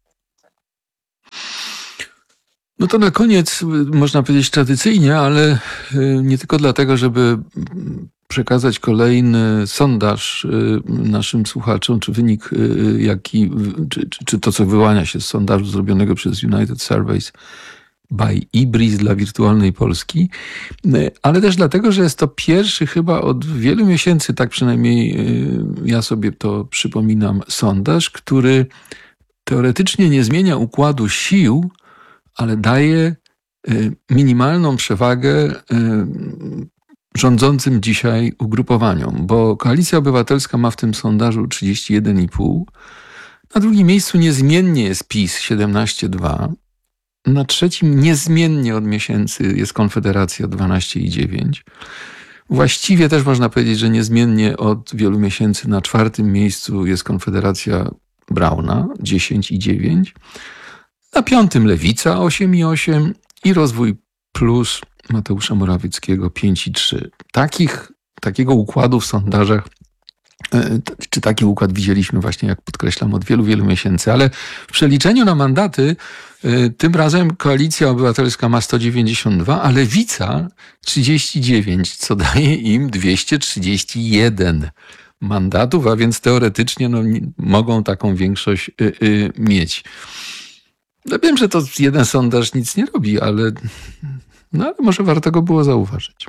No to na koniec, można powiedzieć tradycyjnie, ale nie tylko dlatego, żeby przekazać kolejny sondaż naszym słuchaczom, czy wynik, jaki, czy, czy, czy to, co wyłania się z sondażu zrobionego przez United Surveys by Ibris dla wirtualnej Polski, ale też dlatego, że jest to pierwszy chyba od wielu miesięcy, tak przynajmniej ja sobie to przypominam, sondaż, który teoretycznie nie zmienia układu sił, ale daje minimalną przewagę rządzącym dzisiaj ugrupowaniom, bo Koalicja Obywatelska ma w tym sondażu trzydzieści jeden i pół. Na drugim miejscu niezmiennie jest PiS siedemnaście przecinek dwa. Na trzecim niezmiennie od miesięcy jest Konfederacja dwanaście przecinek dziewięć. Właściwie też można powiedzieć, że niezmiennie od wielu miesięcy na czwartym miejscu jest Konfederacja Brauna dziesięć przecinek dziewięć. Na piątym Lewica osiem przecinek osiem i Rozwój Plus Mateusza Morawieckiego pięć przecinek trzy. Takich, takiego układu w sondażach, czy taki układ widzieliśmy właśnie, jak podkreślam, od wielu, wielu miesięcy, ale w przeliczeniu na mandaty tym razem Koalicja Obywatelska ma sto dziewięćdziesiąt dwa, a Lewica trzydzieści dziewięć, co daje im dwieście trzydzieści jeden mandatów, a więc teoretycznie no, mogą taką większość y, y, mieć. Ja wiem, że to jeden sondaż nic nie robi, ale, no, ale może warto go było zauważyć.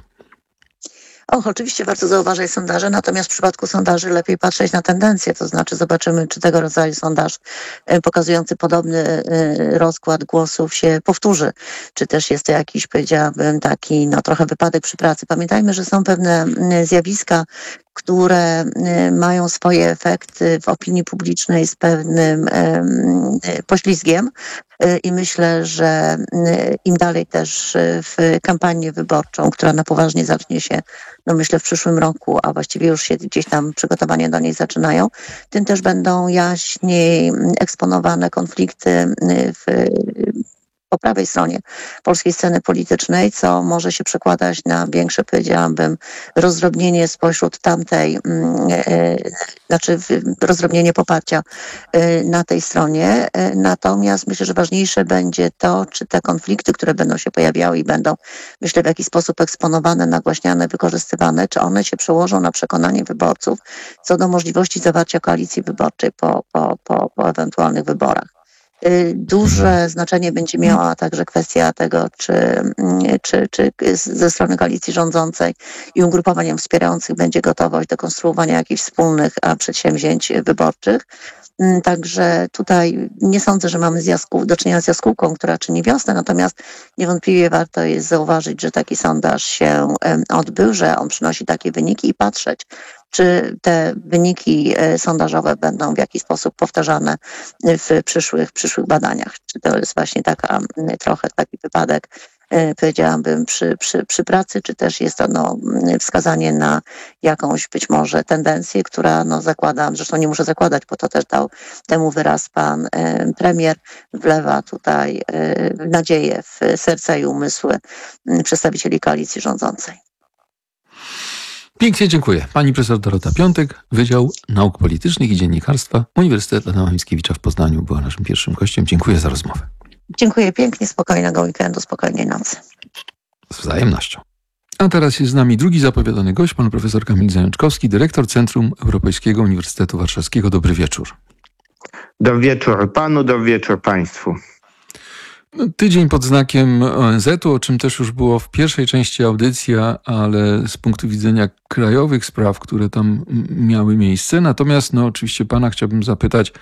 Och, oczywiście warto zauważyć sondaże, natomiast w przypadku sondaży lepiej patrzeć na tendencje, to znaczy zobaczymy, czy tego rodzaju sondaż pokazujący podobny rozkład głosów się powtórzy, czy też jest to jakiś, powiedziałabym, taki no trochę wypadek przy pracy. Pamiętajmy, że są pewne zjawiska, które mają swoje efekty w opinii publicznej z pewnym poślizgiem i myślę, że im dalej też w kampanię wyborczą, która na poważnie zacznie się, no myślę w przyszłym roku, a właściwie już się gdzieś tam przygotowania do niej zaczynają, tym też będą jaśniej eksponowane konflikty w po prawej stronie polskiej sceny politycznej, co może się przekładać na większe, powiedziałabym, rozdrobnienie spośród tamtej, yy, znaczy rozdrobnienie poparcia yy, na tej stronie. Yy, natomiast myślę, że ważniejsze będzie to, czy te konflikty, które będą się pojawiały i będą, myślę, w jakiś sposób eksponowane, nagłaśniane, wykorzystywane, czy one się przełożą na przekonanie wyborców co do możliwości zawarcia koalicji wyborczej po, po, po, po ewentualnych wyborach. Duże znaczenie będzie miała także kwestia tego, czy, czy, czy ze strony koalicji rządzącej i ugrupowaniem wspierających będzie gotowość do konstruowania jakichś wspólnych przedsięwzięć wyborczych. Także tutaj nie sądzę, że mamy z jaskół, do czynienia z jaskółką, która czyni wiosnę, natomiast niewątpliwie warto jest zauważyć, że taki sondaż się odbył, że on przynosi takie wyniki i patrzeć, czy te wyniki sondażowe będą w jakiś sposób powtarzane w przyszłych, przyszłych badaniach. Czy to jest właśnie taka trochę taki wypadek, powiedziałabym, przy, przy, przy pracy, czy też jest to no, wskazanie na jakąś być może tendencję, która no, zakładam, zresztą nie muszę zakładać, bo to też dał temu wyraz pan e, premier, wlewa tutaj e, nadzieję w serca i umysły przedstawicieli koalicji rządzącej. Pięknie dziękuję. Pani profesor Dorota Piątek, Wydział Nauk Politycznych i Dziennikarstwa Uniwersytetu Adama Mickiewicza w Poznaniu była naszym pierwszym gościem. Dziękuję za rozmowę. Dziękuję pięknie, spokojnego weekendu, spokojnej nocy. Z wzajemnością. A teraz jest z nami drugi zapowiadany gość, pan profesor Kamil Zajączkowski, dyrektor Centrum Europejskiego Uniwersytetu Warszawskiego. Dobry wieczór. Dobry wieczór panu, dobry wieczór państwu. No, tydzień pod znakiem O N Z-u, o czym też już było w pierwszej części audycji, ale z punktu widzenia krajowych spraw, które tam miały miejsce. Natomiast no, oczywiście pana chciałbym zapytać,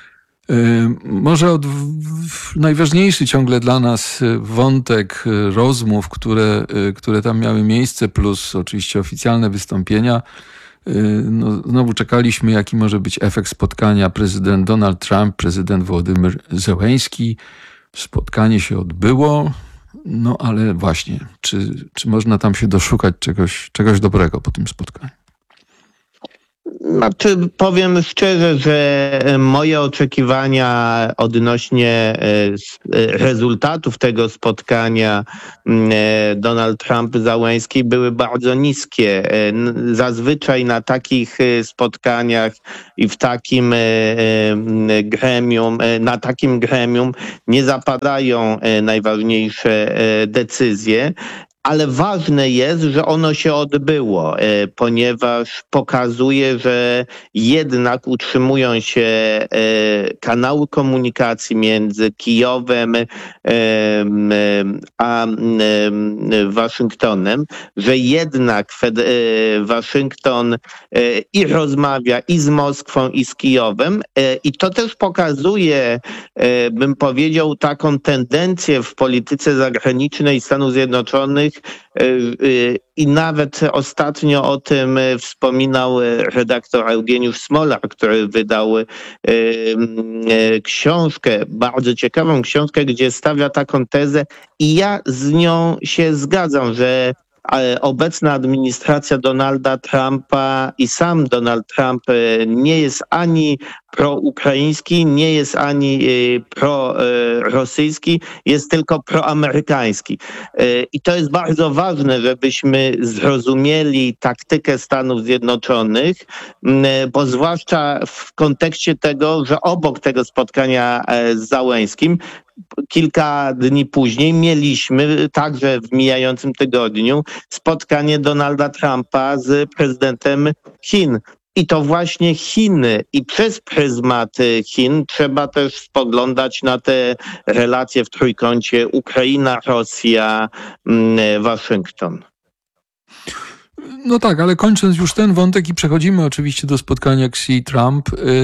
może od najważniejszy ciągle dla nas wątek rozmów, które, które tam miały miejsce, plus oczywiście oficjalne wystąpienia No, znowu czekaliśmy, jaki może być efekt spotkania prezydent Donald Trump, prezydent Wołodymyr Zełenski. Spotkanie się odbyło, no ale właśnie, czy, czy można tam się doszukać czegoś, czegoś dobrego po tym spotkaniu? Znaczy, powiem szczerze, że moje oczekiwania odnośnie rezultatów tego spotkania Donald Trump-Załęski były bardzo niskie. Zazwyczaj na takich spotkaniach i w takim gremium, na takim gremium nie zapadają najważniejsze decyzje. Ale ważne jest, że ono się odbyło, ponieważ pokazuje, że jednak utrzymują się kanały komunikacji między Kijowem a Waszyngtonem, że jednak Waszyngton i rozmawia i z Moskwą, i z Kijowem. I to też pokazuje, bym powiedział, taką tendencję w polityce zagranicznej Stanów Zjednoczonych. I nawet ostatnio o tym wspominał redaktor Eugeniusz Smolar, który wydał książkę, bardzo ciekawą książkę, gdzie stawia taką tezę i ja z nią się zgadzam, że obecna administracja Donalda Trumpa i sam Donald Trump nie jest ani proukraiński, nie jest ani prorosyjski, jest tylko proamerykański. I to jest bardzo ważne, żebyśmy zrozumieli taktykę Stanów Zjednoczonych, bo zwłaszcza w kontekście tego, że obok tego spotkania z Załęskim kilka dni później mieliśmy także w mijającym tygodniu spotkanie Donalda Trumpa z prezydentem Chin. I to właśnie Chiny i przez pryzmat Chin trzeba też spoglądać na te relacje w trójkącie Ukraina, Rosja, Waszyngton. No tak, ale kończąc już ten wątek i przechodzimy oczywiście do spotkania Xi-Trump.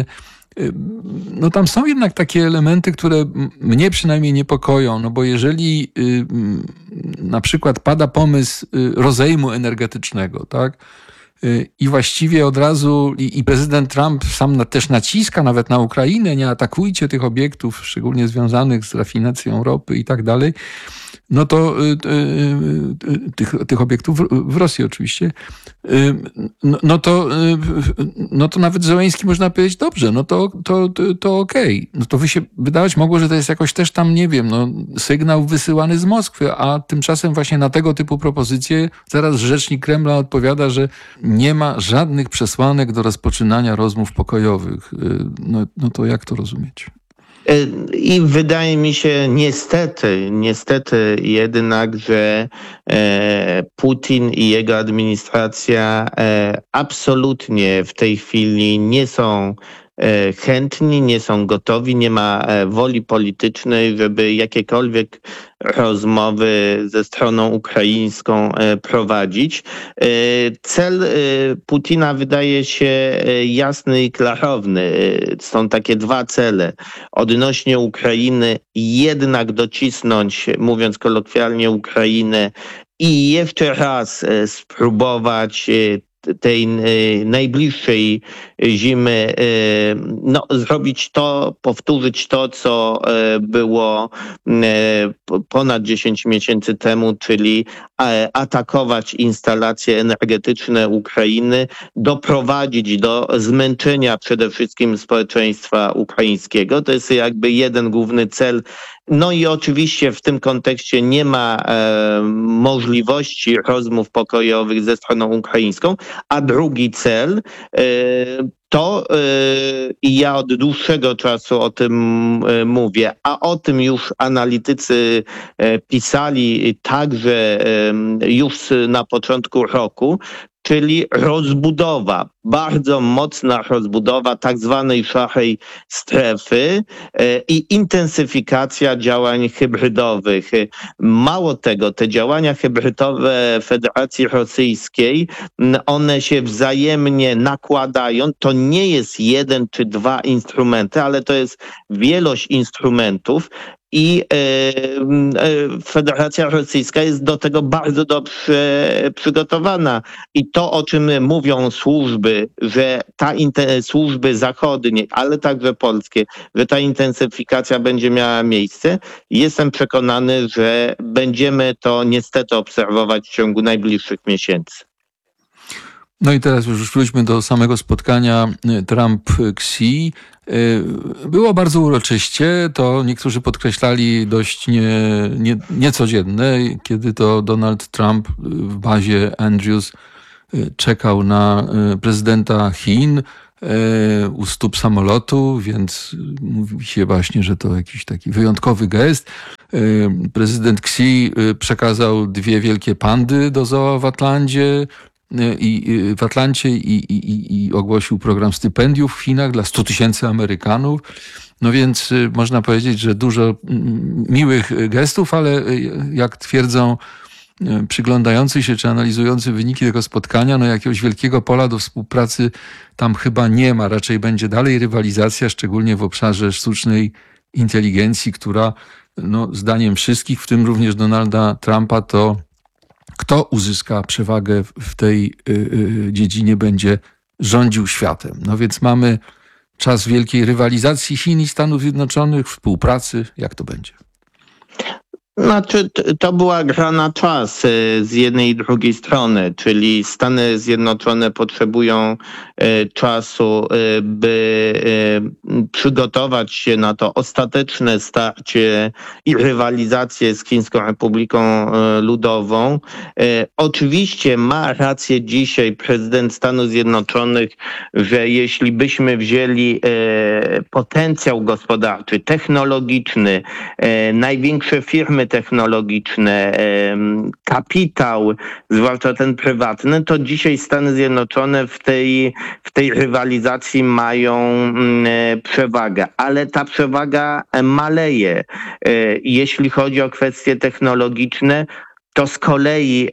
No tam są jednak takie elementy, które mnie przynajmniej niepokoją, no bo jeżeli y, na przykład pada pomysł rozejmu energetycznego, tak, y, i właściwie od razu i, i prezydent Trump sam na, też naciska nawet na Ukrainę, nie atakujcie tych obiektów, szczególnie związanych z rafinacją ropy i tak dalej, no to y, y, y, tych, tych obiektów w, w Rosji oczywiście, y, no, no, to, y, no to nawet Zełenski można powiedzieć, dobrze, no to, to, to, to okej. Okay. No to by się wydawać mogło, że to jest jakoś też tam, nie wiem, no, sygnał wysyłany z Moskwy, a tymczasem właśnie na tego typu propozycje zaraz rzecznik Kremla odpowiada, że nie ma żadnych przesłanek do rozpoczynania rozmów pokojowych. Y, no, no to jak to rozumieć? I wydaje mi się niestety, niestety jednak, że Putin i jego administracja absolutnie w tej chwili nie są chętni, nie są gotowi, nie ma woli politycznej, żeby jakiekolwiek rozmowy ze stroną ukraińską prowadzić. Cel Putina wydaje się jasny i klarowny. Są takie dwa cele. Odnośnie Ukrainy jednak docisnąć, mówiąc kolokwialnie, Ukrainę i jeszcze raz spróbować tej najbliższej zimy no, zrobić to, powtórzyć to, co było ponad dziesięć miesięcy temu, czyli atakować instalacje energetyczne Ukrainy, doprowadzić do zmęczenia przede wszystkim społeczeństwa ukraińskiego. To jest jakby jeden główny cel. No i oczywiście w tym kontekście nie ma e, możliwości rozmów pokojowych ze stroną ukraińską, a drugi cel e, to i yy, ja od dłuższego czasu o tym yy, mówię, a o tym już analitycy yy, pisali także yy, już na początku roku, czyli rozbudowa, bardzo mocna rozbudowa tak zwanej szarej strefy yy, i intensyfikacja działań hybrydowych. Mało tego, te działania hybrydowe Federacji Rosyjskiej, one się wzajemnie nakładają. To nie jest jeden czy dwa instrumenty, ale to jest wielość instrumentów. i Federacja Rosyjska jest do tego bardzo dobrze przygotowana. I to, o czym mówią służby, że ta inte- służby zachodnie, ale także polskie, że ta intensyfikacja będzie miała miejsce, jestem przekonany, że będziemy to niestety obserwować w ciągu najbliższych miesięcy. No i teraz już wróćmy do samego spotkania Trump-Xi. Było bardzo uroczyście, to niektórzy podkreślali dość nie, nie, niecodzienne, kiedy to Donald Trump w bazie Andrews czekał na prezydenta Chin u stóp samolotu, więc mówi się właśnie, że to jakiś taki wyjątkowy gest. Prezydent Xi przekazał dwie wielkie pandy do zoo w Atlancie, i w Atlancie i, i, i ogłosił program stypendiów w Chinach dla stu tysięcy Amerykanów. No więc można powiedzieć, że dużo miłych gestów, ale jak twierdzą przyglądający się czy analizujący wyniki tego spotkania, no jakiegoś wielkiego pola do współpracy tam chyba nie ma. Raczej będzie dalej rywalizacja, szczególnie w obszarze sztucznej inteligencji, która no, zdaniem wszystkich, w tym również Donalda Trumpa, to kto uzyska przewagę w tej y, y, dziedzinie, będzie rządził światem. No więc mamy czas wielkiej rywalizacji Chin i Stanów Zjednoczonych, współpracy. Jak to będzie? Znaczy, to była gra na czas z jednej i drugiej strony, czyli Stany Zjednoczone potrzebują czasu, by przygotować się na to ostateczne starcie i rywalizację z Chińską Republiką Ludową. Oczywiście ma rację dzisiaj prezydent Stanów Zjednoczonych, że jeśli byśmy wzięli potencjał gospodarczy, technologiczny, największe firmy technologiczne, kapitał, zwłaszcza ten prywatny, to dzisiaj Stany Zjednoczone w tej, w tej rywalizacji mają przewagę, ale ta przewaga maleje. Jeśli chodzi o kwestie technologiczne, to z kolei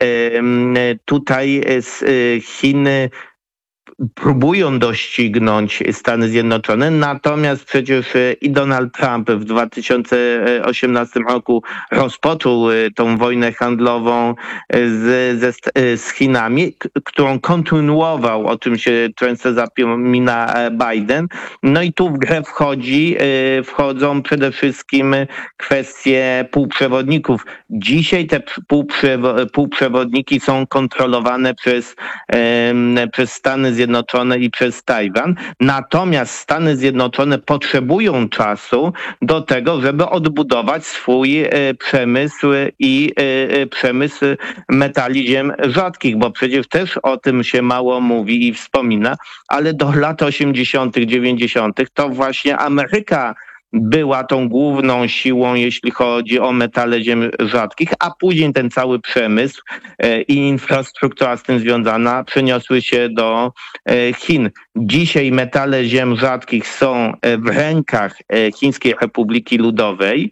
tutaj Chiny próbują doścignąć Stany Zjednoczone, natomiast przecież i Donald Trump w dwa tysiące osiemnastym roku rozpoczął tą wojnę handlową z, ze, z Chinami, którą kontynuował, o czym się często zapomina Biden. No i tu w grę wchodzi, wchodzą przede wszystkim kwestie półprzewodników. Dzisiaj te półprzewodniki są kontrolowane przez, przez Stany Zjednoczone Zjednoczone i przez Tajwan. Natomiast Stany Zjednoczone potrzebują czasu do tego, żeby odbudować swój przemysł i przemysł metali ziem rzadkich, bo przecież też o tym się mało mówi i wspomina, ale do lat osiemdziesiątych, dziewięćdziesiątych to właśnie Ameryka była tą główną siłą, jeśli chodzi o metale ziem rzadkich, a później ten cały przemysł i infrastruktura z tym związana przeniosły się do Chin. Dzisiaj metale ziem rzadkich są w rękach Chińskiej Republiki Ludowej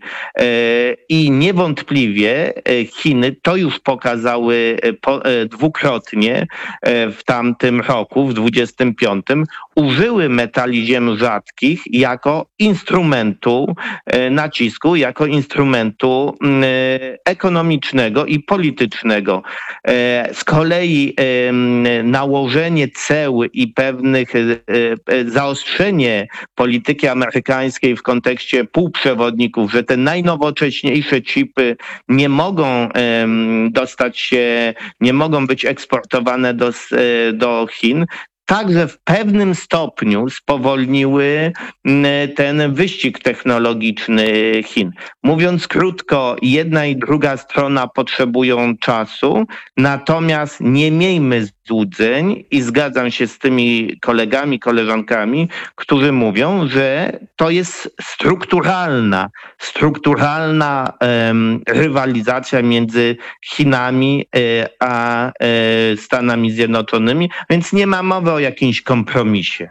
i niewątpliwie Chiny to już pokazały dwukrotnie w tamtym roku, w dwudziestym piątym, użyły metali ziem rzadkich jako instrumentu nacisku, jako instrumentu ekonomicznego i politycznego. Z kolei nałożenie ceł i pewnych zaostrzenie polityki amerykańskiej w kontekście półprzewodników, że te najnowocześniejsze chipy nie mogą dostać się, nie mogą być eksportowane do, do Chin, także w pewnym stopniu spowolniły ten wyścig technologiczny Chin. Mówiąc krótko, jedna i druga strona potrzebują czasu, natomiast nie miejmy złudzeń i zgadzam się z tymi kolegami, koleżankami, którzy mówią, że to jest strukturalna, strukturalna um, rywalizacja między Chinami y, a y, Stanami Zjednoczonymi, więc nie ma mowy o jakimś kompromisie.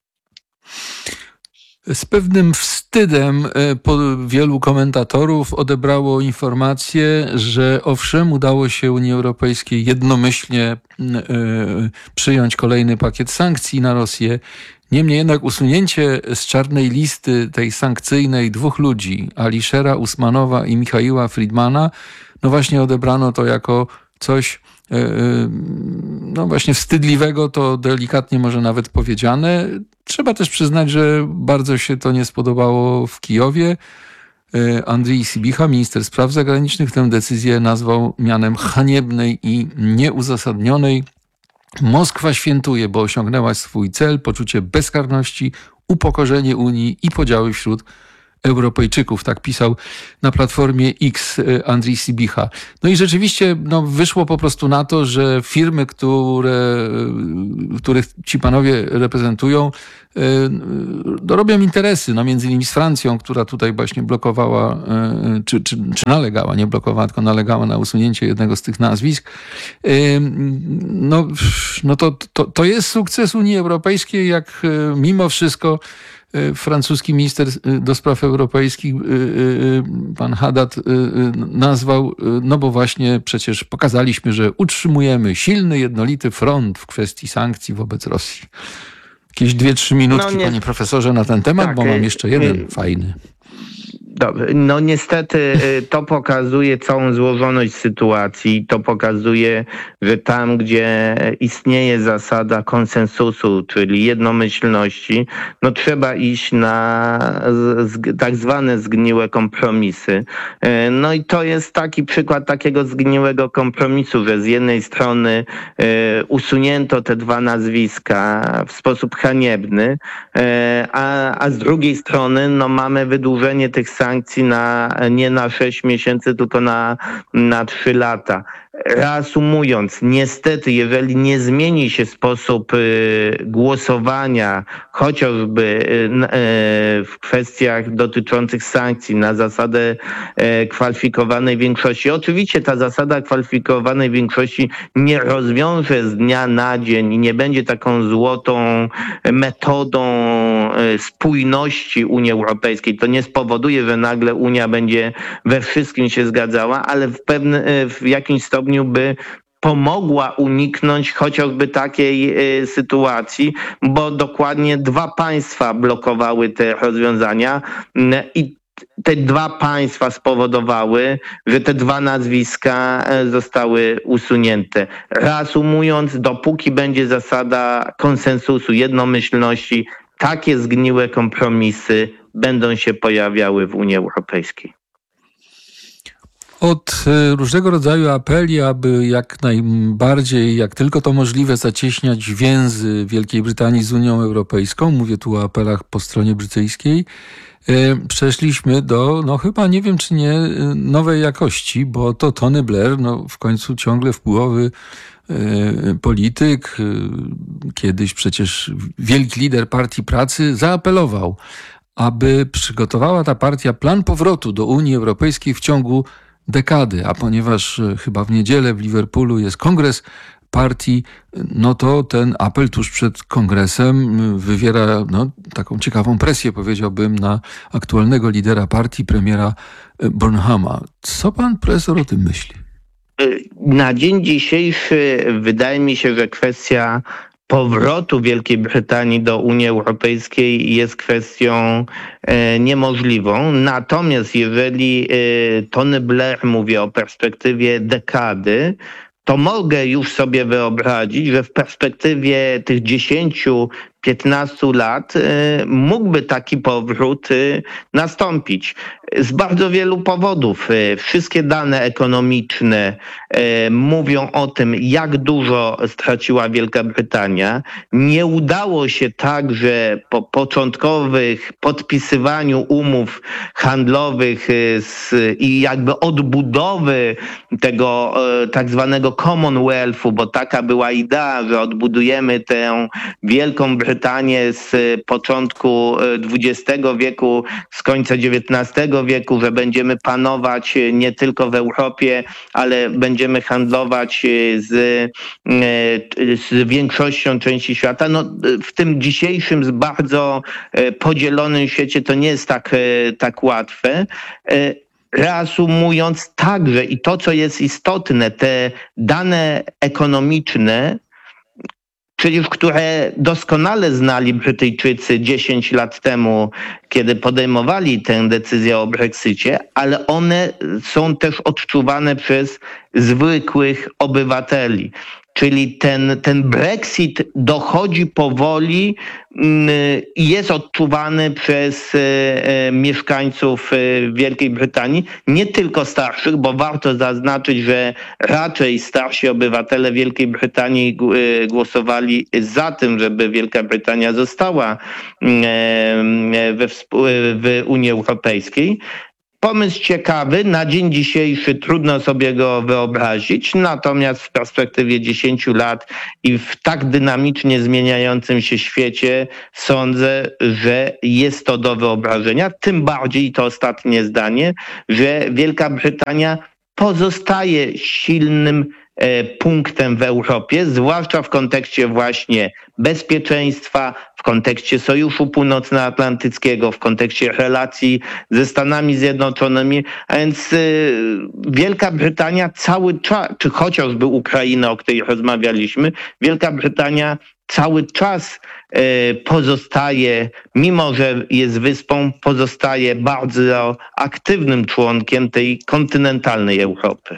Z pewnym wstydem po wielu komentatorów odebrało informację, że owszem, udało się Unii Europejskiej jednomyślnie przyjąć kolejny pakiet sankcji na Rosję. Niemniej jednak usunięcie z czarnej listy tej sankcyjnej dwóch ludzi, Alishera Usmanowa i Michaiła Friedmana, no właśnie odebrano to jako coś no właśnie wstydliwego, to delikatnie może nawet powiedziane. Trzeba też przyznać, że bardzo się to nie spodobało w Kijowie. Andrii Sybicha, minister spraw zagranicznych, tę decyzję nazwał mianem haniebnej i nieuzasadnionej. Moskwa świętuje, bo osiągnęła swój cel, poczucie bezkarności, upokorzenie Unii i podziały wśród Europejczyków. Tak pisał na Platformie X Andrii Sybicha. No i rzeczywiście no, wyszło po prostu na to, że firmy, które, których ci panowie reprezentują, no, robią interesy, no między innymi z Francją, która tutaj właśnie blokowała, czy, czy, czy nalegała, nie blokowała, tylko nalegała na usunięcie jednego z tych nazwisk. No, no to, to, to jest sukces Unii Europejskiej, jak mimo wszystko francuski minister do spraw europejskich, pan Haddad, nazwał, no bo właśnie przecież pokazaliśmy, że utrzymujemy silny, jednolity front w kwestii sankcji wobec Rosji. Jakieś dwie, trzy minutki, no nie, panie profesorze, na ten temat, tak, bo mam jeszcze jeden nie, fajny. Dobrze. No niestety to pokazuje całą złożoność sytuacji. To pokazuje, że tam, gdzie istnieje zasada konsensusu, czyli jednomyślności, no trzeba iść na z, tak zwane zgniłe kompromisy. No i to jest taki przykład takiego zgniłego kompromisu, że z jednej strony usunięto te dwa nazwiska w sposób haniebny, a, a z drugiej strony no mamy wydłużenie tych sankcji na, nie na sześć miesięcy, tylko na, na trzy lata. Reasumując, niestety, jeżeli nie zmieni się sposób y, głosowania, chociażby y, y, w kwestiach dotyczących sankcji na zasadę y, kwalifikowanej większości. Oczywiście ta zasada kwalifikowanej większości nie rozwiąże z dnia na dzień i nie będzie taką złotą metodą y, spójności Unii Europejskiej. To nie spowoduje, że nagle Unia będzie we wszystkim się zgadzała, ale w pewnym, y, w jakimś stopniu by pomogła uniknąć chociażby takiej y, sytuacji, bo dokładnie dwa państwa blokowały te rozwiązania y, i te dwa państwa spowodowały, że te dwa nazwiska zostały usunięte. Reasumując, dopóki będzie zasada konsensusu, jednomyślności, takie zgniłe kompromisy będą się pojawiały w Unii Europejskiej. Od różnego rodzaju apeli, aby jak najbardziej, jak tylko to możliwe, zacieśniać więzy Wielkiej Brytanii z Unią Europejską, mówię tu o apelach po stronie brytyjskiej, przeszliśmy do, no chyba nie wiem czy nie, nowej jakości, bo to Tony Blair, no w końcu ciągle wpływowy polityk, kiedyś przecież wielki lider Partii Pracy, zaapelował, aby przygotowała ta partia plan powrotu do Unii Europejskiej w ciągu dekady, a ponieważ chyba w niedzielę w Liverpoolu jest kongres partii, no to ten apel tuż przed kongresem wywiera no, taką ciekawą presję, powiedziałbym, na aktualnego lidera partii, premiera Burnhama. Co pan profesor o tym myśli? Na dzień dzisiejszy wydaje mi się, że kwestia powrotu Wielkiej Brytanii do Unii Europejskiej jest kwestią e, niemożliwą. Natomiast jeżeli e, Tony Blair mówi o perspektywie dekady, to mogę już sobie wyobrazić, że w perspektywie tych dziesięciu, piętnastu lat mógłby taki powrót nastąpić. Z bardzo wielu powodów. Wszystkie dane ekonomiczne mówią o tym, jak dużo straciła Wielka Brytania. Nie udało się także po początkowych podpisywaniu umów handlowych z, i jakby odbudowy tego tak zwanego Commonwealthu, bo taka była idea, że odbudujemy tę Wielką Brytanię Brytanię z początku dwudziestego wieku, z końca dziewiętnastego wieku, że będziemy panować nie tylko w Europie, ale będziemy handlować z, z większością części świata. No, w tym dzisiejszym bardzo podzielonym świecie to nie jest tak, tak łatwe. Reasumując także i to, co jest istotne, te dane ekonomiczne przecież które doskonale znali Brytyjczycy dziesięć lat temu, kiedy podejmowali tę decyzję o Brexicie, ale one są też odczuwane przez zwykłych obywateli. Czyli ten, ten Brexit dochodzi powoli i jest odczuwany przez e, mieszkańców e, Wielkiej Brytanii, nie tylko starszych, bo warto zaznaczyć, że raczej starsi obywatele Wielkiej Brytanii e, głosowali za tym, żeby Wielka Brytania została e, we, w Unii Europejskiej. Pomysł ciekawy, na dzień dzisiejszy trudno sobie go wyobrazić, natomiast w perspektywie dziesięciu lat i w tak dynamicznie zmieniającym się świecie sądzę, że jest to do wyobrażenia. Tym bardziej, to ostatnie zdanie, że Wielka Brytania pozostaje silnym punktem w Europie, zwłaszcza w kontekście właśnie bezpieczeństwa, w kontekście Sojuszu Północnoatlantyckiego, w kontekście relacji ze Stanami Zjednoczonymi, a więc Wielka Brytania cały czas, czy chociażby Ukraina, o której rozmawialiśmy, Wielka Brytania cały czas pozostaje, mimo że jest wyspą, pozostaje bardzo aktywnym członkiem tej kontynentalnej Europy.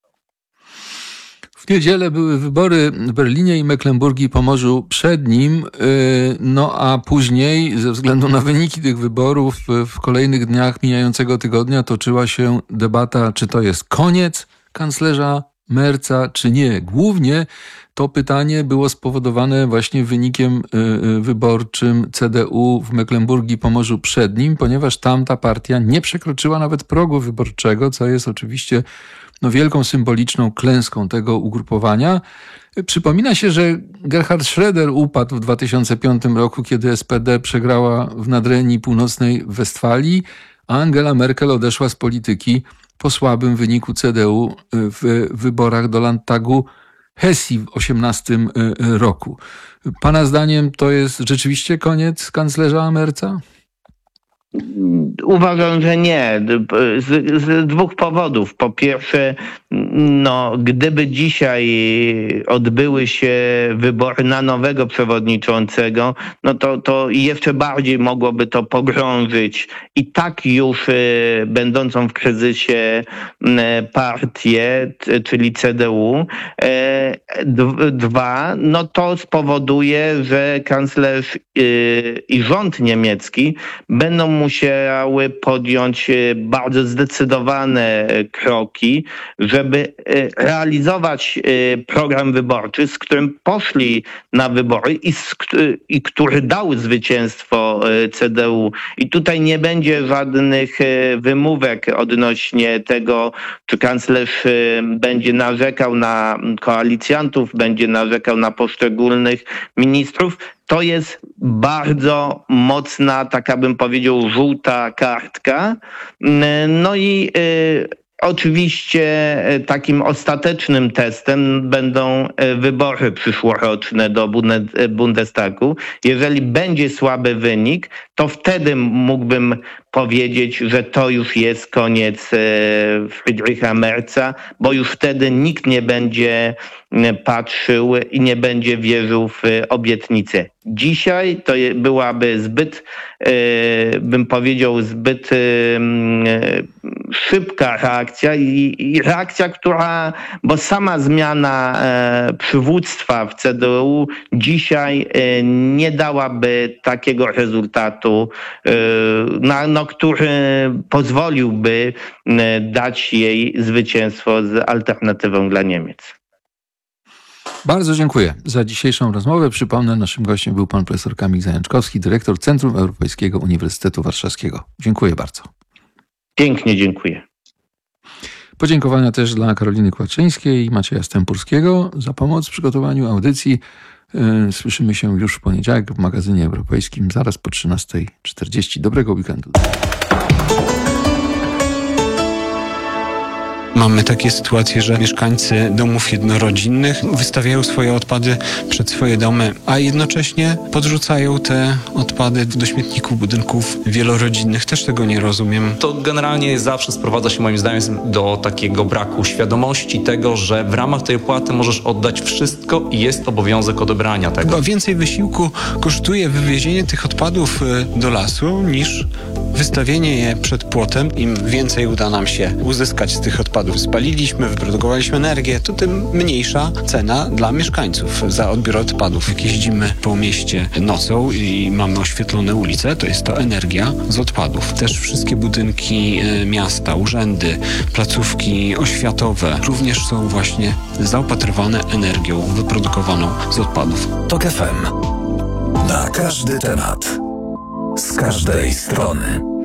W niedzielę były wybory w Berlinie i Mecklenburgii i Pomorzu Przednim, no a później ze względu na wyniki tych wyborów w kolejnych dniach mijającego tygodnia toczyła się debata, czy to jest koniec kanclerza Merza, czy nie. Głównie to pytanie było spowodowane właśnie wynikiem wyborczym C D U w Mecklenburgii i Pomorzu Przednim, ponieważ tamta partia nie przekroczyła nawet progu wyborczego, co jest oczywiście no, wielką symboliczną klęską tego ugrupowania. Przypomina się, że Gerhard Schröder upadł w dwa tysiące piątym roku, kiedy S P D przegrała w Nadrenii Północnej Westfalii, a Angela Merkel odeszła z polityki po słabym wyniku C D U w wyborach do Landtagu Hesji w osiemnastym roku. Pana zdaniem to jest rzeczywiście koniec kanclerza Merza? Uważam, że nie. Z, z dwóch powodów. Po pierwsze, no, gdyby dzisiaj odbyły się wybory na nowego przewodniczącego, no to, to jeszcze bardziej mogłoby to pogrążyć i tak już będącą w kryzysie partię, czyli C D U. Dwa, no to spowoduje, że kanclerz i rząd niemiecki będą musiały podjąć bardzo zdecydowane kroki, żeby realizować program wyborczy, z którym poszli na wybory i, z, i który dał zwycięstwo C D U. I tutaj nie będzie żadnych wymówek odnośnie tego, czy kanclerz będzie narzekał na koalicjantów, będzie narzekał na poszczególnych ministrów. To jest bardzo mocna, taka bym powiedział, żółta kartka. No i y, oczywiście takim ostatecznym testem będą wybory przyszłoroczne do Bundestagu. Jeżeli będzie słaby wynik, to wtedy mógłbym powiedzieć, że to już jest koniec Friedricha Merza, bo już wtedy nikt nie będzie patrzył i nie będzie wierzył w obietnicę. Dzisiaj to byłaby zbyt, bym powiedział, zbyt szybka reakcja i, i reakcja, która, bo sama zmiana przywództwa w C D U dzisiaj nie dałaby takiego rezultatu, na, no, który pozwoliłby dać jej zwycięstwo z alternatywą dla Niemiec. Bardzo dziękuję za dzisiejszą rozmowę. Przypomnę, naszym gościem był pan profesor Kamil Zajączkowski, dyrektor Centrum Europejskiego Uniwersytetu Warszawskiego. Dziękuję bardzo. Pięknie dziękuję. Podziękowania też dla Karoliny Kłaczyńskiej i Macieja Stępurskiego za pomoc w przygotowaniu audycji. Słyszymy się już w poniedziałek w magazynie europejskim, zaraz po trzynasta czterdzieści. Dobrego weekendu. Mamy takie sytuacje, że mieszkańcy domów jednorodzinnych wystawiają swoje odpady przed swoje domy, a jednocześnie podrzucają te odpady do śmietników budynków wielorodzinnych. Też tego nie rozumiem. To generalnie zawsze sprowadza się moim zdaniem do takiego braku świadomości tego, że w ramach tej opłaty możesz oddać wszystko i jest obowiązek odebrania tego. Chyba więcej wysiłku kosztuje wywiezienie tych odpadów do lasu niż wystawienie je przed płotem. Im więcej uda nam się uzyskać z tych odpadów. Spaliliśmy, wyprodukowaliśmy energię, to tym mniejsza cena dla mieszkańców za odbiór odpadów. Jak jeździmy po mieście nocą i mamy oświetlone ulice, to jest to energia z odpadów. Też wszystkie budynki miasta, urzędy, placówki oświatowe również są właśnie zaopatrywane energią wyprodukowaną z odpadów. TOK F M. Na każdy temat. Z każdej strony.